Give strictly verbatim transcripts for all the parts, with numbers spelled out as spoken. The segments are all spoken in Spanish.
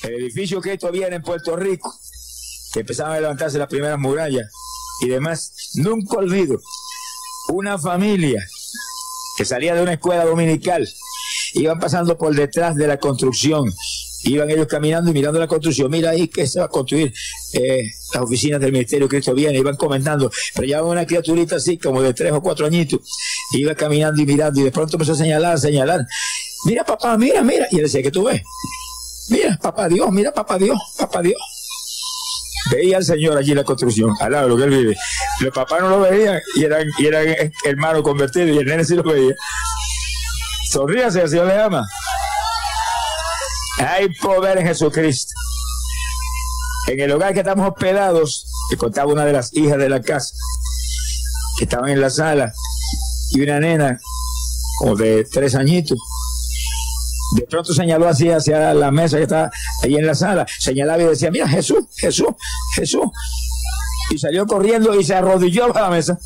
El edificio Cristo Viene en Puerto Rico, que empezaban a levantarse las primeras murallas y demás, nunca olvido una familia que salía de una escuela dominical, iban pasando por detrás de la construcción, iban ellos caminando y mirando la construcción, mira ahí que se va a construir eh, las oficinas del Ministerio Cristo Viene, iban comentando, pero llevaba una criaturita así como de tres o cuatro añitos, iba caminando y mirando y de pronto empezó a señalar, a señalar, mira papá, mira, mira, y él decía, ¿qué tú ves? Mira, papá Dios, mira papá Dios, papá Dios. Veía al Señor allí en la construcción, al lado de lo que él vive. Los papás no lo veían y eran, y eran hermanos convertidos y el nene sí lo veía. Sonríase, el Señor le ama. Hay poder en Jesucristo. En el hogar que estamos hospedados, que contaba una de las hijas de la casa, que estaban en la sala, y una nena como de tres añitos, de pronto señaló así hacia la mesa que estaba ahí en la sala, señalaba y decía, mira Jesús, Jesús, Jesús, y salió corriendo y se arrodilló bajo la mesa.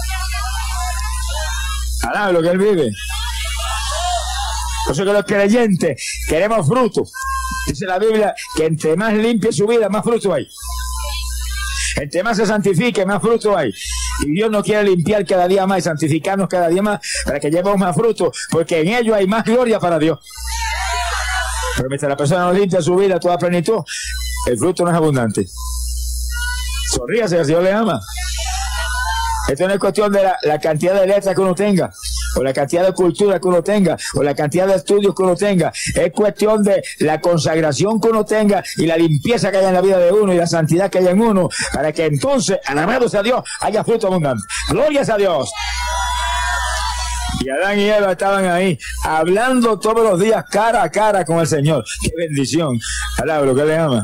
Alaba lo que él vive. Por eso que los creyentes queremos fruto. Dice la Biblia que entre más limpie su vida, más fruto hay. Entre más se santifique, más fruto hay. Y Dios nos quiere limpiar cada día más y santificarnos cada día más para que llevemos más fruto, porque en ello hay más gloria para Dios. Pero mientras la persona no limpia su vida toda plenitud, el fruto no es abundante. Sonríase, el Señor le ama. Esto no es cuestión de la, la cantidad de letras que uno tenga, o la cantidad de cultura que uno tenga, o la cantidad de estudios que uno tenga. Es cuestión de la consagración que uno tenga y la limpieza que haya en la vida de uno y la santidad que haya en uno, para que entonces, alabado sea Dios, haya fruto abundante. Glorias a Dios. Y Adán y Eva estaban ahí, hablando todos los días cara a cara con el Señor. ¡Qué bendición! Alaba lo que le ama.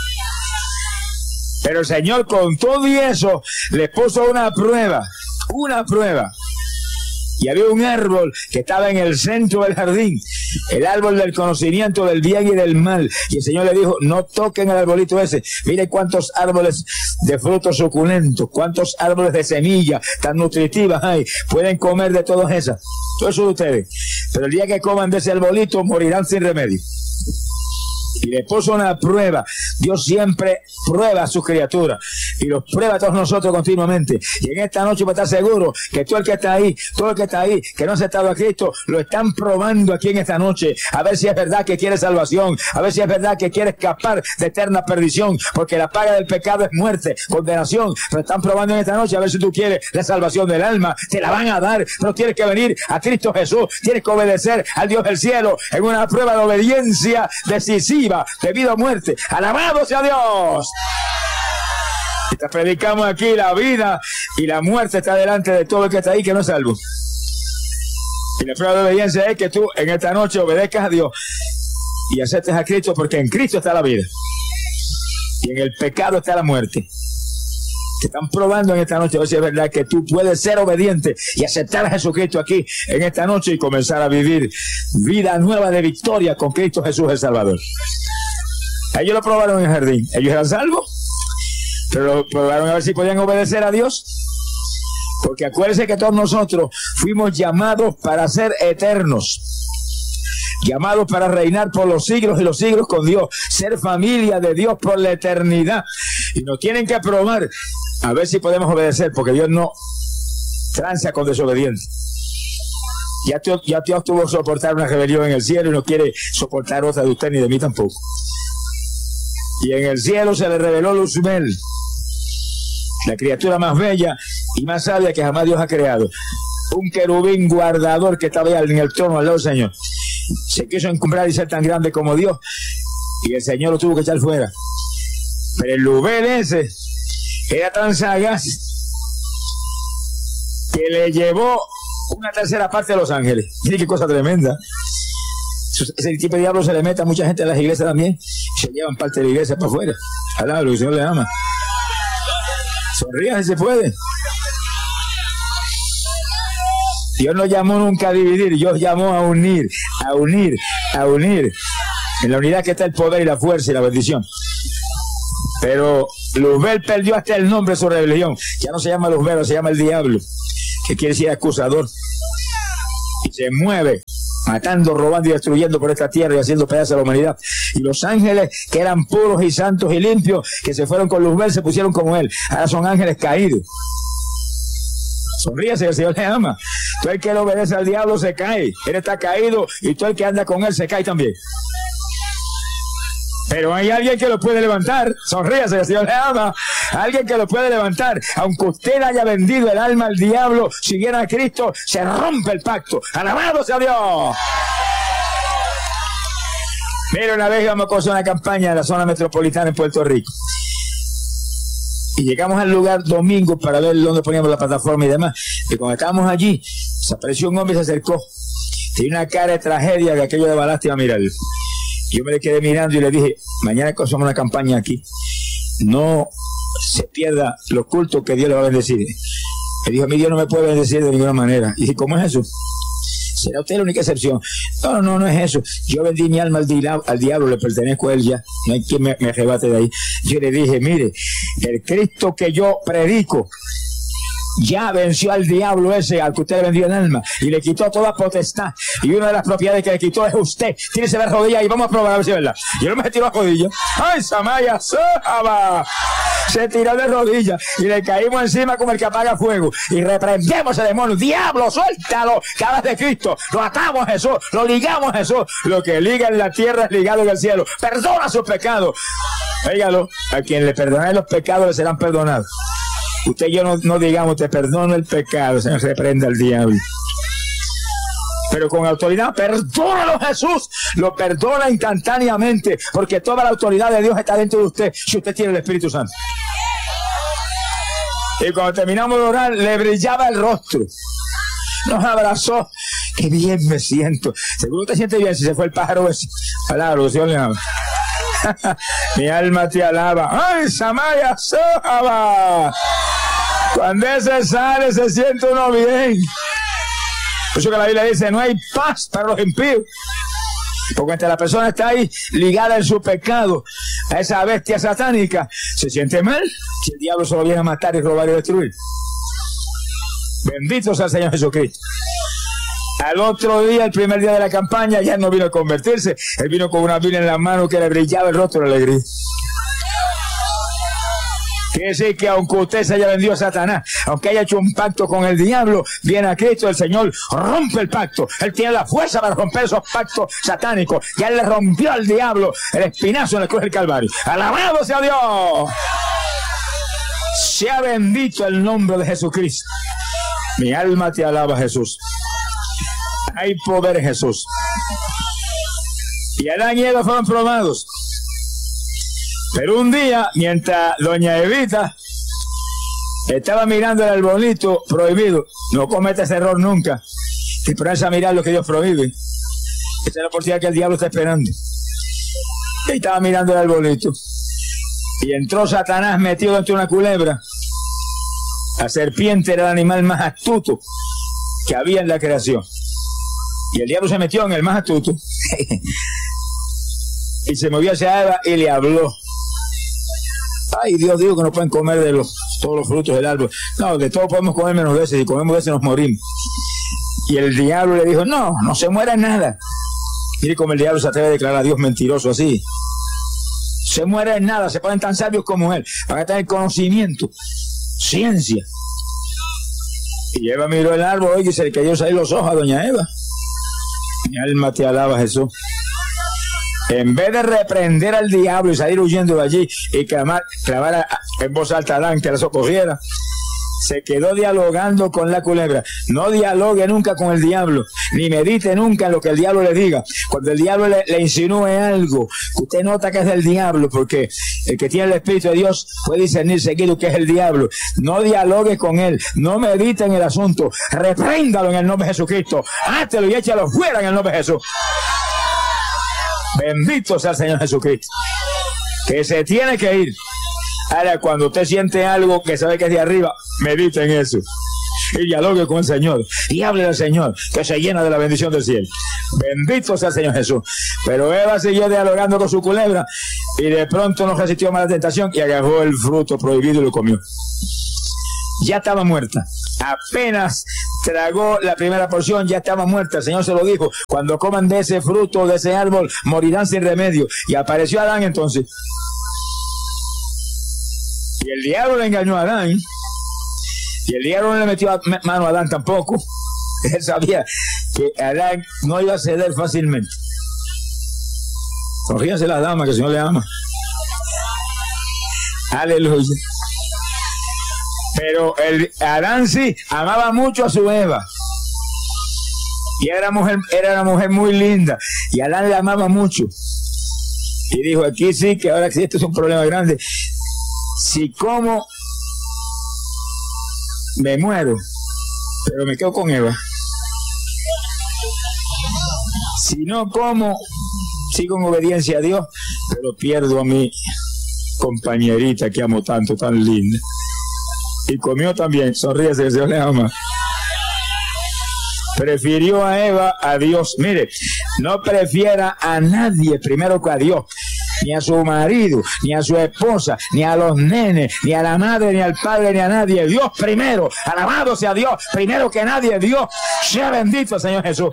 Pero el Señor con todo y eso les puso una prueba, una prueba. Y había un árbol que estaba en el centro del jardín, el árbol del conocimiento del bien y del mal. Y el Señor le dijo, no toquen el arbolito ese. Miren cuántos árboles de frutos suculentos, cuántos árboles de semillas tan nutritivas hay. Pueden comer de todas esas. Todo eso de ustedes. Pero el día que coman de ese arbolito morirán sin remedio. Y le puso una prueba. Dios siempre prueba a sus criaturas y los prueba a todos nosotros continuamente. Y en esta noche para estar seguro que todo el que está ahí, todo el que está ahí, que no ha aceptado a Cristo, lo están probando aquí en esta noche, a ver si es verdad que quiere salvación, a ver si es verdad que quiere escapar de eterna perdición, porque la paga del pecado es muerte, condenación. Lo están probando en esta noche a ver si tú quieres la salvación del alma. Te la van a dar, pero tienes que venir a Cristo Jesús, tienes que obedecer al Dios del cielo en una prueba de obediencia decisiva de vida o muerte. Alabado sea Dios. Mientras predicamos aquí, la vida y la muerte está delante de todo el que está ahí que no es salvo. Y la prueba de obediencia es que tú en esta noche obedezcas a Dios y aceptes a Cristo, porque en Cristo está la vida y en el pecado está la muerte. Te están probando en esta noche a ver si es verdad que tú puedes ser obediente y aceptar a Jesucristo aquí en esta noche y comenzar a vivir vida nueva de victoria con Cristo Jesús el Salvador. Ellos lo probaron en el jardín. Ellos eran salvos, pero lo probaron a ver si podían obedecer a Dios. Porque acuérdense que todos nosotros fuimos llamados para ser eternos, llamados para reinar por los siglos y los siglos con Dios, ser familia de Dios por la eternidad. Y nos tienen que probar a ver si podemos obedecer, porque Dios no tranza con desobedientes. Ya Dios, ya Dios tuvo que soportar una rebelión en el cielo y no quiere soportar otra de usted ni de mí tampoco. Y en el cielo se le reveló Luzbel, la criatura más bella y más sabia que jamás Dios ha creado. Un querubín guardador que estaba en el trono al lado del Señor. Se quiso encumbrar y ser tan grande como Dios, y el Señor lo tuvo que echar fuera. Pero el Luzbel ese era tan sagaz que le llevó una tercera parte de los ángeles. Mire qué cosa tremenda. Ese tipo de diablo se le mete a mucha gente en las iglesias también. Se llevan parte de la iglesia para afuera. Alá, lo que el Señor le ama. Sonríe si se puede. Dios no llamó nunca a dividir, Dios llamó a unir, a unir, a unir. En la unidad que está el poder y la fuerza y la bendición. Pero Luzbel perdió hasta el nombre de su rebelión. Ya no se llama Luzbel, se llama el diablo, que quiere decir acusador. Y se mueve matando, robando y destruyendo por esta tierra y haciendo pedazos a la humanidad. Y los ángeles que eran puros y santos y limpios, que se fueron con Luzbel, se pusieron como él. Ahora son ángeles caídos. Sonríase, el Señor le ama. Todo el que le obedece al diablo se cae. Él está caído y todo el que anda con él se cae también. Pero hay alguien que lo puede levantar. Sonríase, el Señor le ama. Alguien que lo puede levantar. Aunque usted haya vendido el alma al diablo, si viene a Cristo, se rompe el pacto. ¡Alabado sea Dios! Mira, una vez íbamos a hacer una campaña en la zona metropolitana en Puerto Rico. Y llegamos al lugar domingo para ver dónde poníamos la plataforma y demás. Y cuando estábamos allí, se apareció un hombre y se acercó. Tenía una cara de tragedia que aquello de balaste iba a mirar. Yo me le quedé mirando y le dije, mañana hacemos una campaña aquí. No se pierda los cultos que Dios le va a bendecir. Me dijo, a mí Dios no me puede bendecir de ninguna manera. Y dije, ¿cómo es eso? ¿Será usted la única excepción? No, no, no es eso. Yo vendí mi alma al, diablo, al diablo, le pertenezco a él ya. No hay quien me, me arrebate de ahí. Yo le dije, mire, el Cristo que yo predico ya venció al diablo ese al que usted le vendió el alma y le quitó toda potestad. Y una de las propiedades que le quitó es usted. Tírese de rodillas y vamos a probar a ver si es verdad. Y él me tiró a rodillas. ¡Ay, Samaya! ¡Sojaba! Se tiró de rodillas y le caímos encima como el que apaga fuego. Y reprendemos ese demonio. ¡Diablo, suéltalo! Cabas de Cristo. Lo atamos a Jesús. Lo ligamos a Jesús. Lo que liga en la tierra es ligado en el cielo. Perdona sus pecados. Óigalo. A quien le perdone los pecados le serán perdonados. Usted y yo no, no digamos, te perdono el pecado, se reprenda al diablo. Pero con autoridad, perdónalo Jesús, lo perdona instantáneamente, porque toda la autoridad de Dios está dentro de usted, si usted tiene el Espíritu Santo. Y cuando terminamos de orar, le brillaba el rostro. Nos abrazó. Qué bien me siento. Seguro te sientes bien si se fue el pájaro ese. Palabra, Dios le ama. Mi alma te alaba. ¡Ay, Samaya, Sojaba! Cuando ese sale se siente uno bien. Por eso que la Biblia dice, no hay paz para los impíos. Porque entre la persona está ahí ligada en su pecado, a esa bestia satánica, se siente mal si el diablo solo viene a matar y robar y destruir. Bendito sea el Señor Jesucristo. Al otro día, el primer día de la campaña, ya no vino a convertirse. Él vino con una Biblia en la mano que le brillaba el rostro de alegría. Quiere decir que aunque usted se haya vendido a Satanás, aunque haya hecho un pacto con el diablo, viene a Cristo, el Señor rompe el pacto. Él tiene la fuerza para romper esos pactos satánicos. Ya Él le rompió al diablo el espinazo en la cruz del Calvario. ¡Alabado sea Dios! Sea bendito el nombre de Jesucristo. Mi alma te alaba, Jesús. Hay poder en Jesús. Y Adán y Eva fueron probados. Pero un día, mientras doña Evita estaba mirando el arbolito prohibido, no comete ese error nunca, y ponerse a mirar lo que Dios prohíbe. Esa es la oportunidad que el diablo está esperando. Y estaba mirando el arbolito. Y entró Satanás metido dentro de una culebra. La serpiente era el animal más astuto que había en la creación. Y el diablo se metió en el más astuto. Y se movió hacia Eva y le habló. Ay, Dios dijo que no pueden comer de los, todos los frutos del árbol. No, de todo podemos comer menos de ese. Si comemos de ese nos morimos. Y el diablo le dijo, no, no se muera nada. Mire cómo el diablo se atreve a declarar a Dios mentiroso así. Se muere en nada, se ponen tan sabios como él. Van a tener conocimiento, ciencia. Y Eva miró el árbol y se le cayó salir los ojos a doña Eva. Mi alma te alaba, Jesús. En vez de reprender al diablo y salir huyendo de allí y clamar, clamar en voz alta a Adán que la socorriera, se quedó dialogando con la culebra. No dialogue nunca con el diablo, ni medite nunca en lo que el diablo le diga. Cuando el diablo le, le insinúe algo que usted nota que es del diablo, porque el que tiene el Espíritu de Dios puede discernir seguido que es el diablo, no dialogue con él, no medite en el asunto, repréndalo en el nombre de Jesucristo, hátelo y échalo fuera en el nombre de Jesús. Bendito sea el Señor Jesucristo, que se tiene que ir. Ahora, cuando usted siente algo que sabe que es de arriba, medite en eso y dialogue con el Señor y hable del Señor, que se llena de la bendición del cielo. Bendito sea el Señor Jesús. Pero Eva siguió dialogando con su culebra y de pronto no resistió más la tentación y agarró el fruto prohibido y lo comió. Ya estaba muerta. Apenas tragó la primera porción, ya estaba muerta. El Señor se lo dijo: cuando coman de ese fruto, de ese árbol, morirán sin remedio. Y apareció Adán entonces. Y el diablo le engañó a Adán. Y el diablo no le metió a mano a Adán tampoco. Él sabía que Adán no iba a ceder fácilmente. Sonríanse las damas, que el Señor le ama. Aleluya. Pero el Adán sí amaba mucho a su Eva. Y era, mujer, era una mujer muy linda. Y Adán le amaba mucho. Y dijo: aquí sí, que ahora sí, esto es un problema grande. Si como, me muero, pero me quedo con Eva. Si no como, sigo en obediencia a Dios, pero pierdo a mi compañerita que amo tanto, tan linda. Y comió también. Sonríese, que el Señor le ama. Prefirió a Eva a Dios. Mire, no prefiera a nadie primero que a Dios. Ni a su marido, ni a su esposa, ni a los nenes, ni a la madre, ni al padre, ni a nadie. Dios primero. Alabado sea Dios. Primero que nadie, Dios. Sea bendito el Señor Jesús.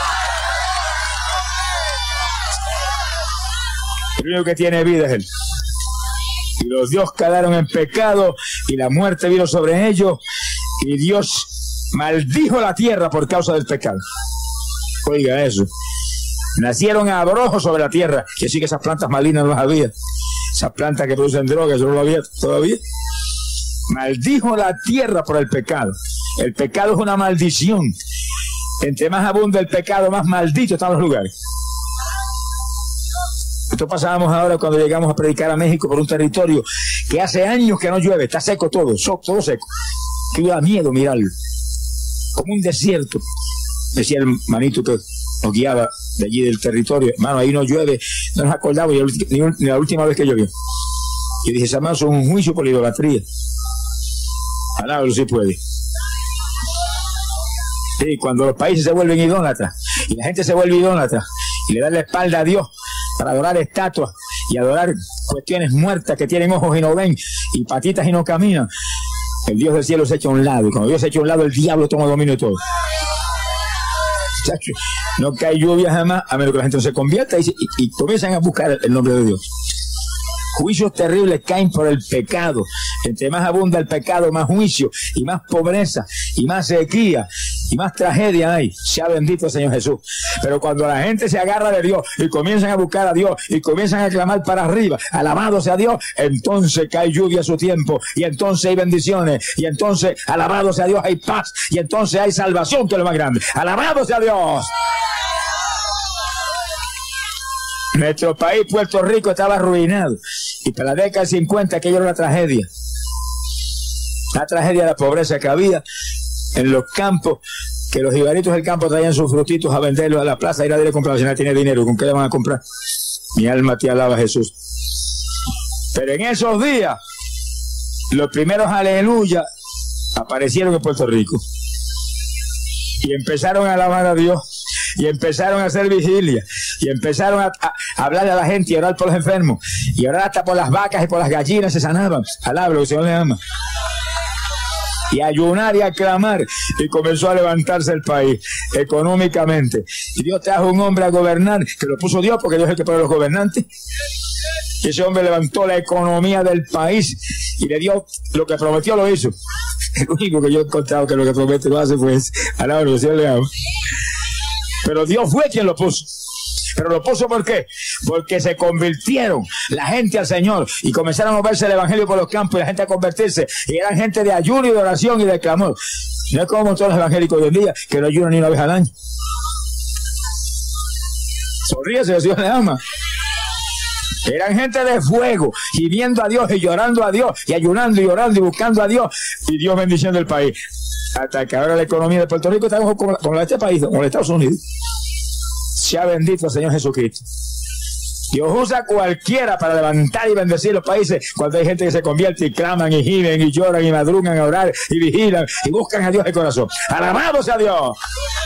El único que tiene vida es Él. Y los dios quedaron en pecado y la muerte vino sobre ellos y Dios maldijo la tierra por causa del pecado. Oiga eso. Nacieron abrojos sobre la tierra, que sí que esas plantas malignas no las había. Esas plantas que producen drogas, eso no lo había todavía. Maldijo la tierra por el pecado. El pecado es una maldición. Entre más abunda el pecado, más maldito están los lugares. Esto pasábamos ahora cuando llegamos a predicar a México por un territorio que hace años que no llueve, está seco todo, todo seco. Que da miedo mirarlo. Como un desierto. Decía el manito que nos guiaba de allí del territorio: hermano, ahí no llueve, no nos acordamos ni, ni la última vez que llovió. Y dije: hermano, son un juicio por la idolatría. Alábalo si puede. Sí, cuando los países se vuelven idólatras y la gente se vuelve idólatra y le dan la espalda a Dios para adorar estatuas y adorar cuestiones muertas que tienen ojos y no ven y patitas y no caminan, el Dios del cielo se echa a un lado, y cuando Dios se echa a un lado, el diablo toma dominio de todo. No cae lluvia jamás, a menos que la gente no se convierta y, y, y comienzan a buscar el nombre de Dios. Juicios terribles caen por el pecado. Entre más abunda el pecado, más juicio y más pobreza y más sequía y más tragedia hay. Sea bendito el Señor Jesús. Pero cuando la gente se agarra de Dios y comienzan a buscar a Dios y comienzan a clamar para arriba, alabado sea Dios, entonces cae lluvia a su tiempo y entonces hay bendiciones y entonces, alabado sea Dios, hay paz y entonces hay salvación, que es lo más grande. Alabado sea Dios. Nuestro país, Puerto Rico, estaba arruinado. Y para la década del cincuenta aquello era una tragedia. La tragedia de la pobreza que había en los campos, que los ibaritos del campo traían sus frutitos a venderlos a la plaza, ir a ir a comprar, si no tiene dinero, ¿con qué le van a comprar? Mi alma te alaba, Jesús. Pero en esos días, los primeros aleluya aparecieron en Puerto Rico. Y empezaron a alabar a Dios. Y empezaron a hacer vigilia. Y empezaron a, a, a hablarle a la gente y a orar por los enfermos. Y orar hasta por las vacas y por las gallinas se sanaban. Alablo, que el Señor le ama. Y ayunar y a clamar. Y comenzó a levantarse el país económicamente. Y Dios trajo un hombre a gobernar, que lo puso Dios, porque Dios es el que pone los gobernantes. Y ese hombre levantó la economía del país y le dio lo que prometió, lo hizo. El único que yo he encontrado que lo que promete lo hace, pues, alablo, que el Señor le ama. Pero Dios fue quien lo puso. Pero lo puso ¿por qué? Porque se convirtieron la gente al Señor y comenzaron a moverse el evangelio por los campos y la gente a convertirse. Y eran gente de ayuno y de oración y de clamor. No es como todos los evangélicos de hoy en día que no ayunan ni una vez al año. Sonríese, que Dios le ama. Eran gente de fuego, gimiendo a Dios y llorando a Dios y ayunando y orando y buscando a Dios y Dios bendiciendo el país. Hasta que ahora la economía de Puerto Rico está como la, como la de este país, como la de Estados Unidos. Sea bendito el Señor Jesucristo. Dios usa cualquiera para levantar y bendecir los países cuando hay gente que se convierte y claman y gimen y lloran y madrugan a orar y vigilan y buscan a Dios de corazón. ¡Alabado sea Dios!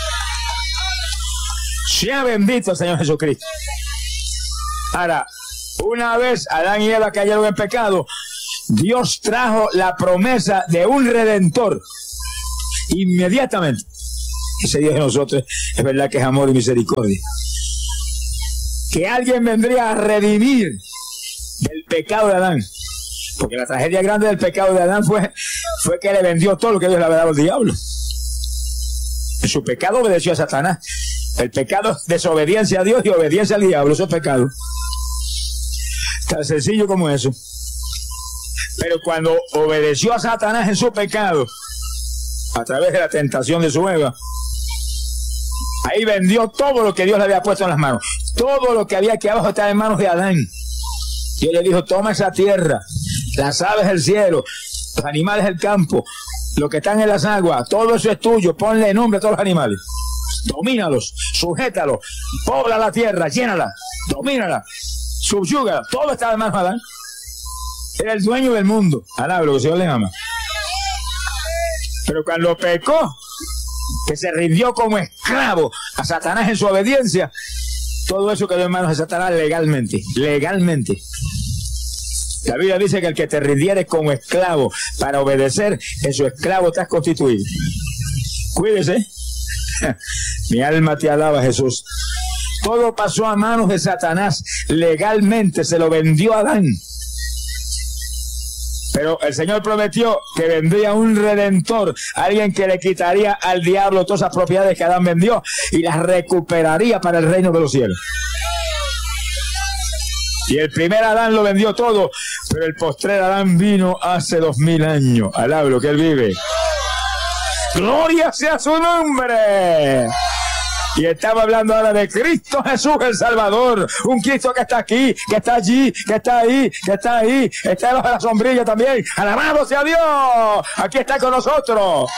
Sea bendito el Señor Jesucristo. Ahora, una vez Adán y Eva cayeron en pecado, Dios trajo la promesa de un redentor. inmediatamente. Ese Dios de nosotros es verdad que es amor y misericordia. Que alguien vendría a redimir del pecado de Adán. Porque la tragedia grande del pecado de Adán fue, fue que le vendió todo lo que Dios le había dado al diablo. En su pecado obedeció a Satanás. El pecado es desobediencia a Dios y obediencia al diablo. Eso es pecado. Tan sencillo como eso. Pero cuando obedeció a Satanás en su pecado, a través de la tentación de su Eva, ahí vendió todo lo que Dios le había puesto en las manos. Todo lo que había aquí abajo estaba en manos de Adán. Dios le dijo, toma esa tierra, las aves del cielo, los animales del campo, lo que están en las aguas, todo eso es tuyo, ponle nombre a todos los animales. Domínalos, sujétalos, pobla la tierra, llénala, domínala, subyúgala, todo está en manos de Adán. Era el dueño del mundo. Alaba lo que el Señor le ama. Pero cuando pecó, que se rindió como esclavo a Satanás en su obediencia, todo eso quedó en manos de Satanás legalmente, legalmente. La Biblia dice que el que te rindiere como esclavo para obedecer, en su esclavo estás constituido. Cuídese. Mi alma te alaba, Jesús. Todo pasó a manos de Satanás legalmente, se lo vendió a Adán. Pero el Señor prometió que vendría un redentor, alguien que le quitaría al diablo todas esas propiedades que Adán vendió y las recuperaría para el reino de los cielos. Y el primer Adán lo vendió todo, pero el postrer Adán vino hace dos mil años. Alaba lo que él vive. ¡Gloria sea su nombre! Y estamos hablando ahora de Cristo Jesús el Salvador, un Cristo que está aquí, que está allí, que está ahí, que está ahí, está debajo de la sombrilla también. ¡Alabado sea Dios! Aquí está con nosotros.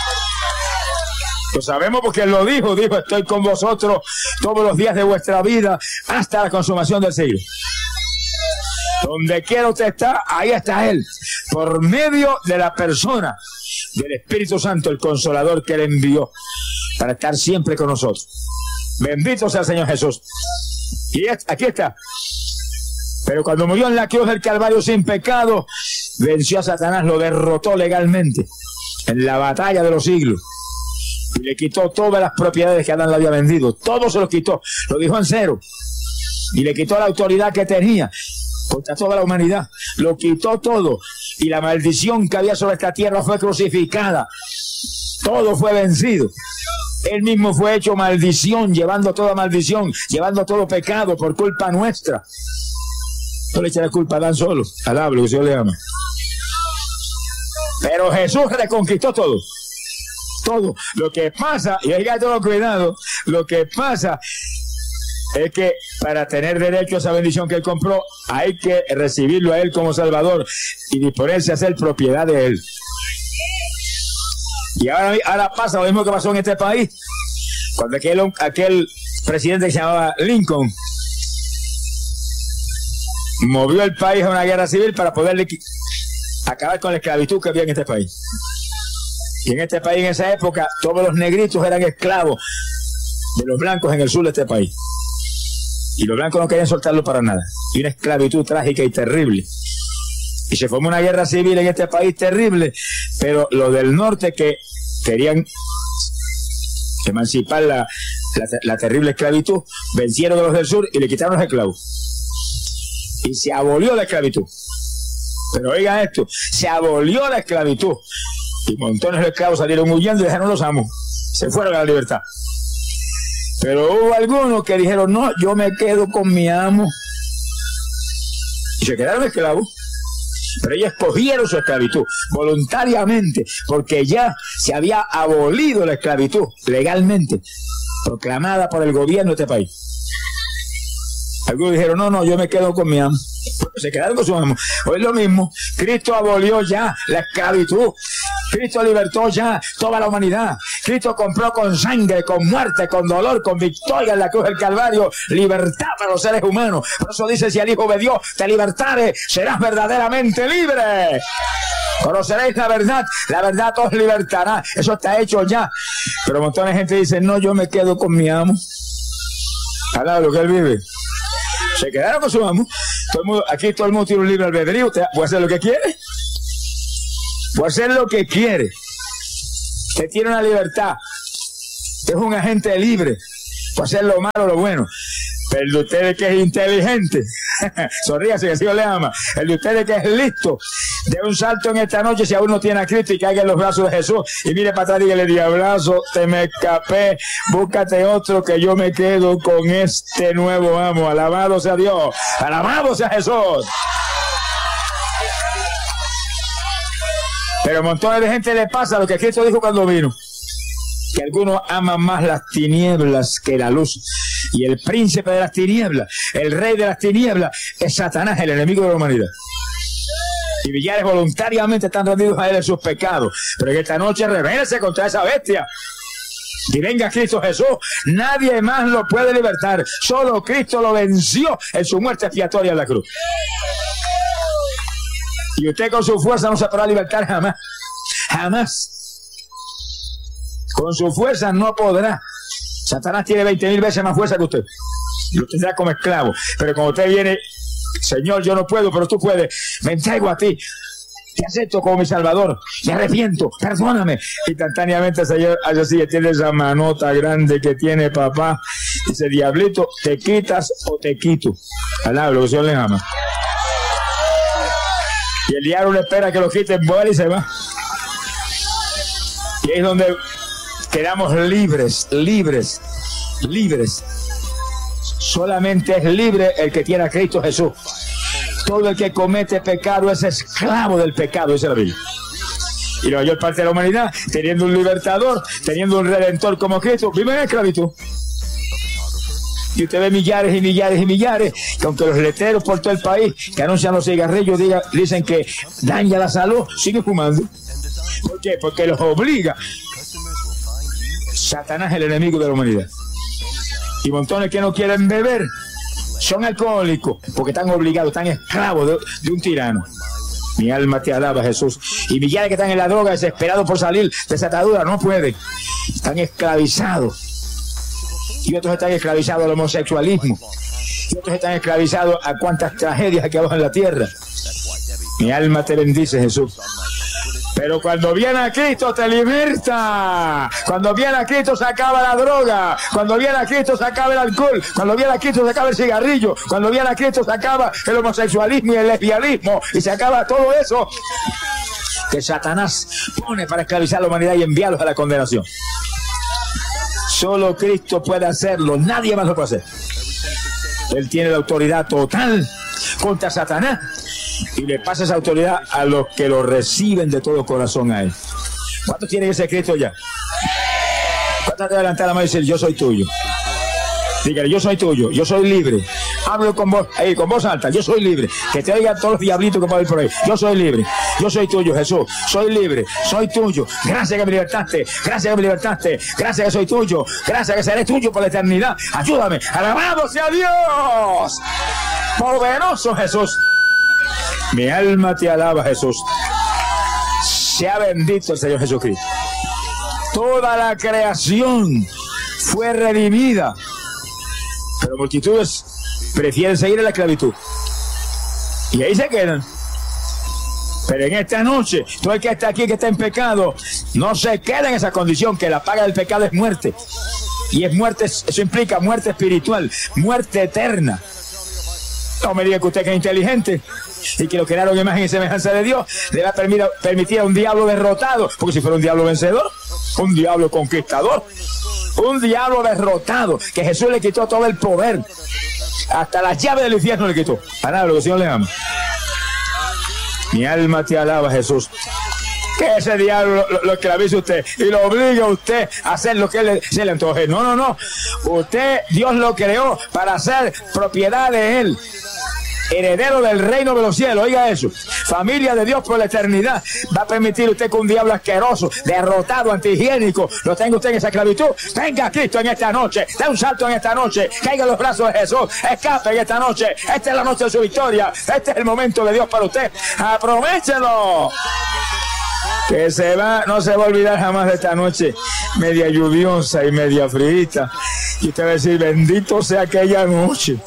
Lo sabemos porque Él lo dijo, dijo, estoy con vosotros todos los días de vuestra vida hasta la consumación del siglo. Donde quiera usted estar, ahí está Él, por medio de la persona del Espíritu Santo, el Consolador que Él envió para estar siempre con nosotros. Bendito sea el Señor Jesús. Y aquí está. Pero cuando murió en la cruz del Calvario sin pecado, venció a Satanás, lo derrotó legalmente en la batalla de los siglos. Y le quitó todas las propiedades que Adán le había vendido. Todo se lo quitó. Lo dejó en cero. Y le quitó la autoridad que tenía contra toda la humanidad. Lo quitó todo. Y la maldición que había sobre esta tierra fue crucificada. Todo fue vencido. Él mismo fue hecho maldición, llevando toda maldición, llevando todo pecado por culpa nuestra. No le echa la culpa a Adán solo. Alaba lo que Dios le ama. Pero Jesús reconquistó todo. Todo. Lo que pasa, y oiga todo cuidado, lo que pasa es que para tener derecho a esa bendición que Él compró, hay que recibirlo a Él como Salvador y disponerse a ser propiedad de Él. Y ahora, ahora pasa lo mismo que pasó en este país, cuando aquel, aquel presidente que se llamaba Lincoln movió el país a una guerra civil para poder acabar con la esclavitud que había en este país. Y en este país, en esa época, todos los negritos eran esclavos de los blancos en el sur de este país. Y los blancos no querían soltarlo para nada. Y una esclavitud trágica y terrible. Y se formó una guerra civil en este país terrible, pero los del norte que querían emancipar la, la, la terrible esclavitud, vencieron a los del sur y le quitaron los esclavos. Y se abolió la esclavitud. Pero oigan esto, se abolió la esclavitud. Y montones de esclavos salieron huyendo y dejaron los amos. Se fueron a la libertad. Pero hubo algunos que dijeron, no, yo me quedo con mi amo. Y se quedaron esclavos. Pero ellos escogieron su esclavitud voluntariamente, porque ya se había abolido la esclavitud legalmente, proclamada por el gobierno de este país. Algunos dijeron, no, no, yo me quedo con mi amo. Se quedaron con su amo. Hoy es lo mismo. Cristo abolió ya la esclavitud. Cristo libertó ya toda la humanidad. Cristo compró con sangre, con muerte, con dolor, con victoria en la cruz del Calvario, libertad para los seres humanos. Por eso dice, si el Hijo de Dios te libertare, serás verdaderamente libre. Conoceréis la verdad, la verdad os libertará. Eso está hecho ya. Pero montones de gente dice, no, yo me quedo con mi amo. Alaba lo que él vive. Se quedaron con su amo. Todo el mundo, aquí todo el mundo tiene un libre albedrío. Usted puede hacer lo que quiere. Puede hacer lo que quiere. Usted tiene una libertad. Es un agente libre para hacer lo malo o lo bueno. Pero el de ustedes que es inteligente, sonríase que Dios le ama. El de ustedes que es listo, de un salto en esta noche si aún no tiene a Cristo y caiga en los brazos de Jesús y mire para atrás y dígale: diablazo, te me escapé, búscate otro que yo me quedo con este nuevo amo. Alabado sea Dios, alabado sea Jesús. Pero a montones de gente le pasa lo que Cristo dijo cuando vino, que algunos aman más las tinieblas que la luz. Y el príncipe de las tinieblas, el rey de las tinieblas, es Satanás, el enemigo de la humanidad. Y millares voluntariamente están rendidos a él en sus pecados. Pero en esta noche rebélese contra esa bestia. Y venga Cristo Jesús. Nadie más lo puede libertar. Solo Cristo lo venció en su muerte expiatoria en la cruz. Y usted con su fuerza no se podrá libertar jamás. Jamás. Con su fuerza no podrá. Satanás tiene veinte mil veces más fuerza que usted. Lo tendrá como esclavo. Pero cuando usted viene: Señor, yo no puedo, pero tú puedes. Me entrego a ti. Te acepto como mi Salvador. Me arrepiento. Perdóname. Instantáneamente el Señor hace así. Tiene esa manota grande que tiene papá. Dice: diablito, te quitas o te quito. Alaba lo que el Señor le ama. Y el diablo le espera que lo quiten, vuela y se va. Y ahí es donde quedamos libres, libres, libres. Solamente es libre el que tiene a Cristo Jesús. Todo el que comete pecado es esclavo del pecado, dice la Biblia. Y la mayor parte de la humanidad, teniendo un libertador, teniendo un redentor como Cristo, vive en esclavitud. Y usted ve millares y millares y millares, que aunque los letreros por todo el país que anuncian los cigarrillos diga, dicen que daña la salud, siguen fumando. ¿Por qué? Porque los obliga. Satanás es el enemigo de la humanidad. Y montones que no quieren beber son alcohólicos porque están obligados, están esclavos de, de un tirano. Mi alma te alaba, Jesús. Y millares que están en la droga desesperados por salir de esa atadura no pueden. Están esclavizados. Y otros están esclavizados al homosexualismo. Y otros están esclavizados a cuantas tragedias aquí abajo en la tierra. Mi alma te bendice, Jesús. Pero cuando viene a Cristo te liberta. Cuando viene a Cristo se acaba la droga. Cuando viene a Cristo se acaba el alcohol. Cuando viene a Cristo se acaba el cigarrillo. Cuando viene a Cristo se acaba el homosexualismo y el lesbianismo. Y se acaba todo eso que Satanás pone para esclavizar a la humanidad y enviarlos a la condenación. Solo Cristo puede hacerlo. Nadie más lo puede hacer. Él tiene la autoridad total contra Satanás. Y le pasa esa autoridad a los que lo reciben de todo corazón a él. ¿Cuántos tienen ese Cristo ya? ¿Cuántos te levantar la mano y decir: yo soy tuyo? Dígale: yo soy tuyo, yo soy libre. Hablo con voz, ahí, con voz alta: yo soy libre. Que te oigan todos los diablitos que pueden ir por ahí. Yo soy libre, yo soy tuyo, Jesús. Soy libre, soy tuyo. Gracias que me libertaste, gracias que me libertaste. Gracias que soy tuyo, gracias que seré tuyo por la eternidad. Ayúdame, alabado sea Dios. Poderoso Jesús. Mi alma te alaba, Jesús. Sea bendito el Señor Jesucristo. Toda la creación fue redimida, pero multitudes prefieren seguir en la esclavitud y ahí se quedan. Pero en esta noche, todo el que está aquí, que está en pecado, no se queda en esa condición, que la paga del pecado es muerte. Y es muerte, eso implica muerte espiritual, muerte eterna. No me diga que usted que es inteligente y que lo crearon en imagen y semejanza de Dios le va a permitir, permitir a un diablo derrotado, porque si fuera un diablo vencedor, un diablo conquistador, un diablo derrotado, que Jesús le quitó todo el poder, hasta las llaves del infierno le quitó. Para lo que el Señor le ama. Mi alma te alaba, Jesús. Que ese diablo lo, lo esclavice usted y lo obliga a usted a hacer lo que le, se le antoje. No, no, no. Usted, Dios lo creó para ser propiedad de Él. Heredero del reino de los cielos, oiga eso. Familia de Dios por la eternidad. Va a permitir usted que un diablo asqueroso, derrotado, antihigiénico, lo tenga usted en esa esclavitud. Venga a Cristo en esta noche, dé un salto en esta noche, caiga en los brazos de Jesús, escape en esta noche. Esta es la noche de su victoria. Este es el momento de Dios para usted. Aprovéchelo. Que se va, no se va a olvidar jamás de esta noche media lluviosa y media fríita. Y usted va a decir: bendito sea aquella noche.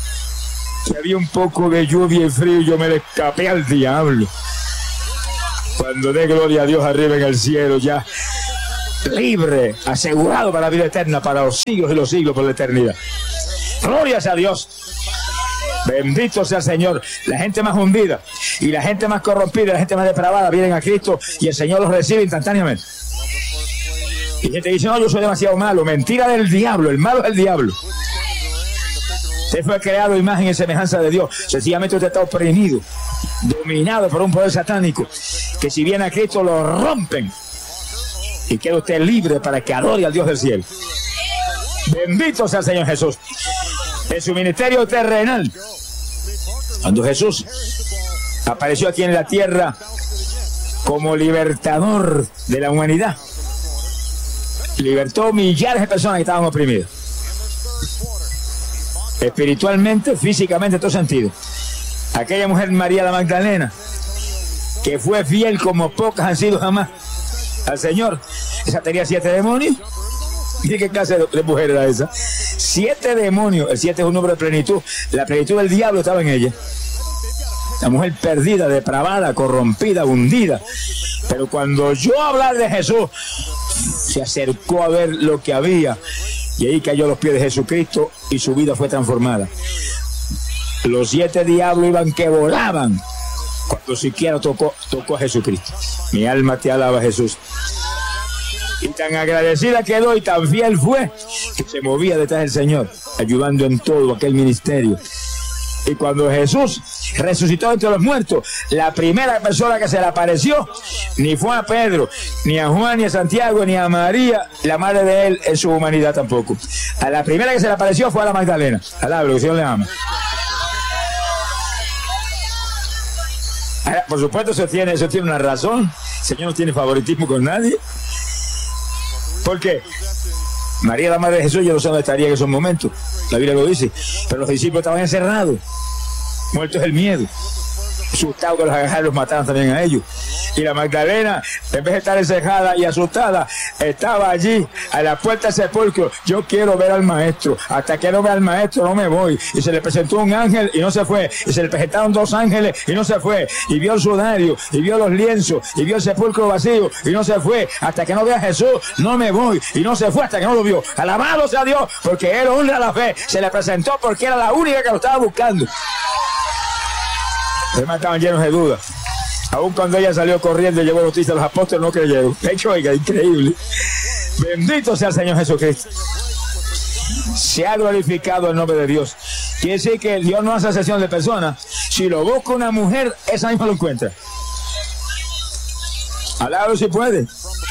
Si había un poco de lluvia y frío, yo me le escapé al diablo. Cuando dé gloria a Dios arriba en el cielo, ya libre, asegurado para la vida eterna, para los siglos y los siglos, por la eternidad. Glorias a Dios. Bendito sea el Señor. La gente más hundida y la gente más corrompida, la gente más depravada vienen a Cristo y el Señor los recibe instantáneamente. Y gente dice, no, yo soy demasiado malo. Mentira del diablo, el malo es el diablo. Usted fue creado imagen y semejanza de Dios. Sencillamente usted está oprimido, dominado por un poder satánico, que si viene a Cristo lo rompen y queda usted libre para que adore al Dios del cielo. Bendito sea el Señor Jesús. En su ministerio terrenal, cuando Jesús apareció aquí en la tierra como libertador de la humanidad, libertó millares de personas que estaban oprimidas, espiritualmente, físicamente, en todo sentido. Aquella mujer María la Magdalena, que fue fiel como pocas han sido jamás al Señor, esa tenía siete demonios. Mire qué clase de, de mujer era esa. Siete demonios. El siete es un número de plenitud. La plenitud del diablo estaba en ella. La mujer perdida, depravada, corrompida, hundida. Pero cuando oyó hablar de Jesús, se acercó a ver lo que había. Y ahí cayó a los pies de Jesucristo y su vida fue transformada. Los siete diablos iban que volaban cuando siquiera tocó, tocó a Jesucristo. Mi alma te alaba, Jesús. Y tan agradecida quedó y tan fiel fue que se movía detrás del Señor, ayudando en todo aquel ministerio. Y cuando Jesús resucitó entre los muertos, la primera persona que se le apareció ni fue a Pedro, ni a Juan, ni a Santiago, ni a María, la madre de él en su humanidad tampoco. A la primera que se le apareció fue a la Magdalena. Alaba, que el Señor le ama. Ahora, por supuesto, eso tiene, eso tiene una razón. El Señor no tiene favoritismo con nadie. ¿Por qué? María, la madre de Jesús, yo no sé dónde estaría en esos momentos. La Biblia lo dice. Pero los discípulos estaban encerrados, muertos del miedo, asustados que los agarraron y los mataron también a ellos. Y la Magdalena, en vez de estar encerrada y asustada, estaba allí a la puerta del sepulcro. Yo quiero ver al maestro. Hasta que no vea al maestro no me voy. Y se le presentó un ángel y no se fue. Y se le presentaron dos ángeles y no se fue. Y vio el sudario, y vio los lienzos, y vio el sepulcro vacío y no se fue. Hasta que no vea a Jesús no me voy. Y no se fue hasta que no lo vio. Alabado sea Dios, porque él honra la fe. Se le presentó porque era la única que lo estaba buscando. Los demás estaban llenos de dudas. Aún cuando ella salió corriendo y llevó noticias a los apóstoles, no creyeron. De hecho, oiga, increíble. Bendito sea el Señor Jesucristo. Se ha glorificado el nombre de Dios. Quiere decir que Dios no hace excepción de personas. Si lo busca una mujer, esa misma lo encuentra. Alábalo si puede.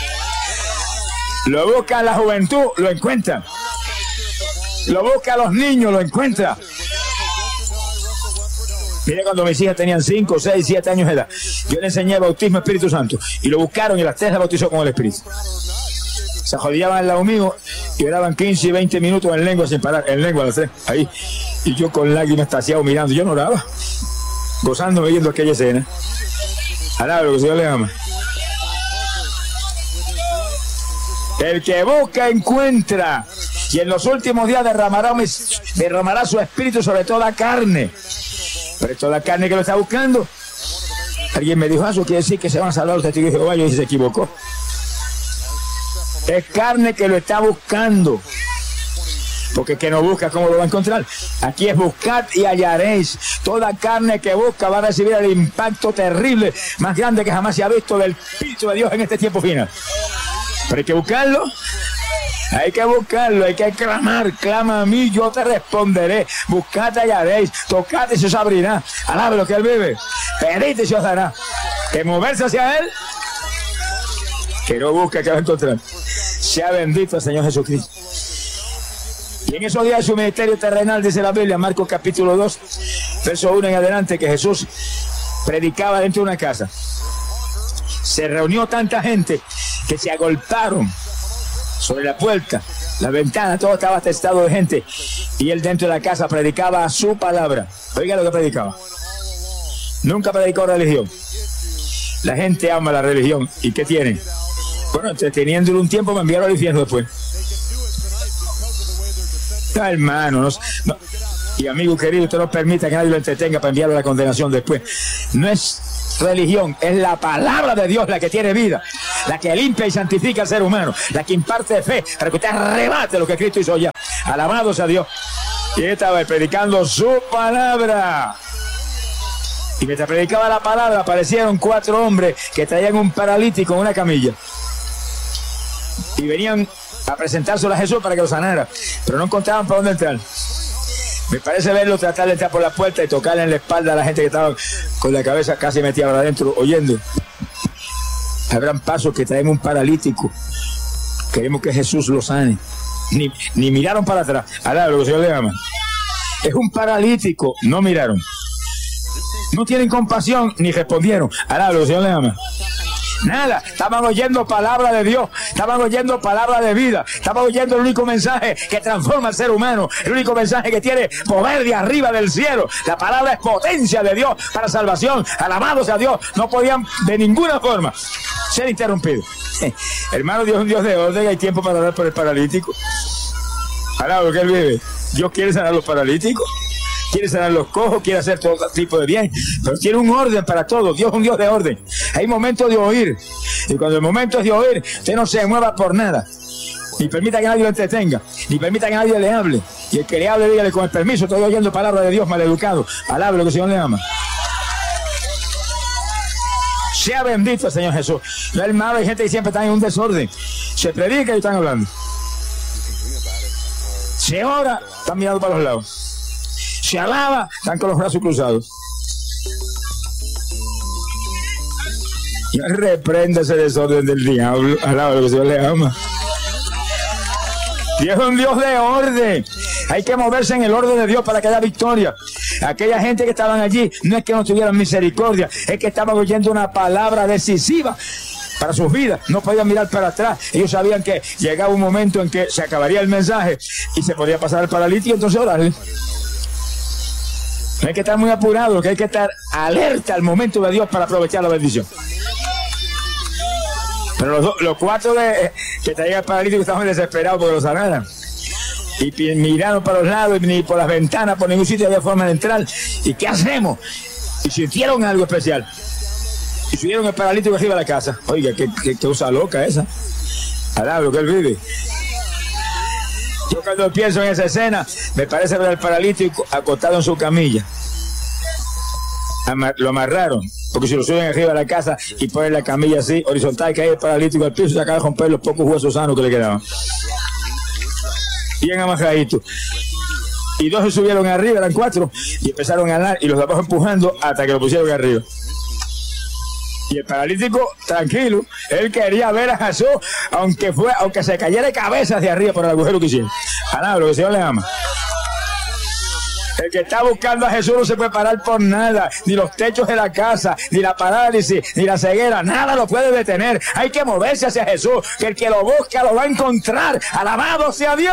Lo busca la juventud, lo encuentra. Lo busca a los niños, lo encuentra. Mire, cuando mis hijas tenían cinco, seis, siete años de edad, yo le enseñé bautismo Espíritu Santo y lo buscaron y las tres la bautizó con el Espíritu. Se jodillaban al lado mío y oraban quince y veinte minutos en lengua sin parar, en lengua las tres, ahí. Y yo con lágrimas extasiado mirando, yo no oraba, gozándome viendo aquella escena. Alaba lo que el Señor le ama. El que busca encuentra, y en los últimos días derramará, derramará su espíritu sobre toda carne. Pero es toda carne que lo está buscando. Alguien me dijo, ah, eso quiere decir que se van a salvar los testigos de Jehová. Yo dije, se equivocó. Es carne que lo está buscando. Porque el que no busca, ¿cómo lo va a encontrar? Aquí es buscad y hallaréis. Toda carne que busca va a recibir el impacto terrible, más grande que jamás se ha visto del Espíritu de Dios en este tiempo final. Pero hay que buscarlo. Hay que buscarlo, hay que clamar. Clama a mí, yo te responderé. Buscad y hallaréis. Tocad y se os abrirá. Alabe lo que él vive. Pedid y se os dará. Que moverse hacia él, que no busca, que va a encontrar. Sea bendito el Señor Jesucristo. Y en esos días de su ministerio terrenal, dice la Biblia, Marcos capítulo dos, verso uno en adelante, que Jesús predicaba dentro de una casa. Se reunió tanta gente que se agolparon sobre la puerta, la ventana, todo estaba atestado de gente. Y él dentro de la casa predicaba su palabra. Oiga lo que predicaba. Nunca predicó religión. La gente ama la religión. ¿Y qué tienen? Bueno, entreteniéndolo un tiempo, me enviaron al infierno después. No, hermano, no, no, Y amigo querido, usted no permita que nadie lo entretenga para enviarlo a la condenación después. No es religión, es la palabra de Dios la que tiene vida, la que limpia y santifica al ser humano, la que imparte fe para que usted arrebate lo que Cristo hizo ya. Alabado sea Dios. Y él estaba predicando su palabra. Y mientras predicaba la palabra, aparecieron cuatro hombres que traían un paralítico en una camilla. Y venían a presentárselo a Jesús para que lo sanara, pero no encontraban para dónde entrar. Me parece verlo tratar de entrar por la puerta y tocarle en la espalda a la gente que estaba con la cabeza casi metida para adentro, oyendo. Habrán pasos que traen un paralítico. Queremos que Jesús lo sane. Ni, ni miraron para atrás. Alá, lo que el Señor le ama. Es un paralítico. No miraron. No tienen compasión ni respondieron. Alá, lo que el Señor le ama. Nada, estaban oyendo palabra de Dios, estaban oyendo palabra de vida, estaban oyendo el único mensaje que transforma al ser humano, el único mensaje que tiene poder de arriba del cielo. La palabra es potencia de Dios para salvación. Alabados a Dios, no podían de ninguna forma ser interrumpidos. Eh, hermano, Dios es un Dios de orden, hay tiempo para orar por el paralítico. Alabado que Él vive. Dios quiere sanar a los paralíticos, quiere sanar los cojos, quiere hacer todo tipo de bien, pero tiene un orden para todo. Dios es un Dios de orden. Hay momentos de oír, y cuando el momento es de oír, usted no se mueva por nada, ni permita que nadie lo entretenga, ni permita que nadie le hable. Y el que le hable, dígale: con el permiso, estoy oyendo palabra de Dios, maleducado. Alabe lo que el Señor le ama. Sea bendito el Señor Jesús. No, hermano, hay gente que siempre está en un desorden. Se predica y están hablando. Se ora, están mirando para los lados. Se alaba, están con los brazos cruzados. Y reprende ese desorden del diablo. Alaba lo que el Señor le ama. Dios es un Dios de orden. Hay que moverse en el orden de Dios para que haya victoria. Aquella gente que estaban allí no es que no tuvieran misericordia, es que estaban oyendo una palabra decisiva para sus vidas. No podían mirar para atrás. Ellos sabían que llegaba un momento en que se acabaría el mensaje y se podía pasar al paralítico, entonces orarle. No hay que estar muy apurado, que hay que estar alerta al momento de Dios para aprovechar la bendición. Pero los, los cuatro de, que traían el paralítico estaban desesperados porque lo sanaran. Y miraron para los lados, y ni por las ventanas, por ningún sitio había forma de entrar. ¿Y qué hacemos? Y sintieron algo especial. Y subieron el paralítico arriba de la casa. Oiga, qué, qué, qué cosa loca esa. Alá, lo que él vive. Yo cuando pienso en esa escena, me parece ver al paralítico acostado en su camilla. Amar, lo amarraron, porque si lo suben arriba de la casa y ponen la camilla así, horizontal, que hay el paralítico al piso, se acaba de romper los pocos huesos sanos que le quedaban. Bien amarradito. Y dos se subieron arriba, eran cuatro, y empezaron a andar, y los de abajo empujando hasta que lo pusieron arriba. Y el paralítico, tranquilo, él quería ver a Jesús, aunque fue, aunque se cayera de cabeza hacia arriba por el agujero que hicieron. Alá, lo que el Señor le ama. El que está buscando a Jesús no se puede parar por nada, ni los techos de la casa, ni la parálisis, ni la ceguera, nada lo puede detener. Hay que moverse hacia Jesús, que el que lo busca lo va a encontrar. Alabado sea Dios.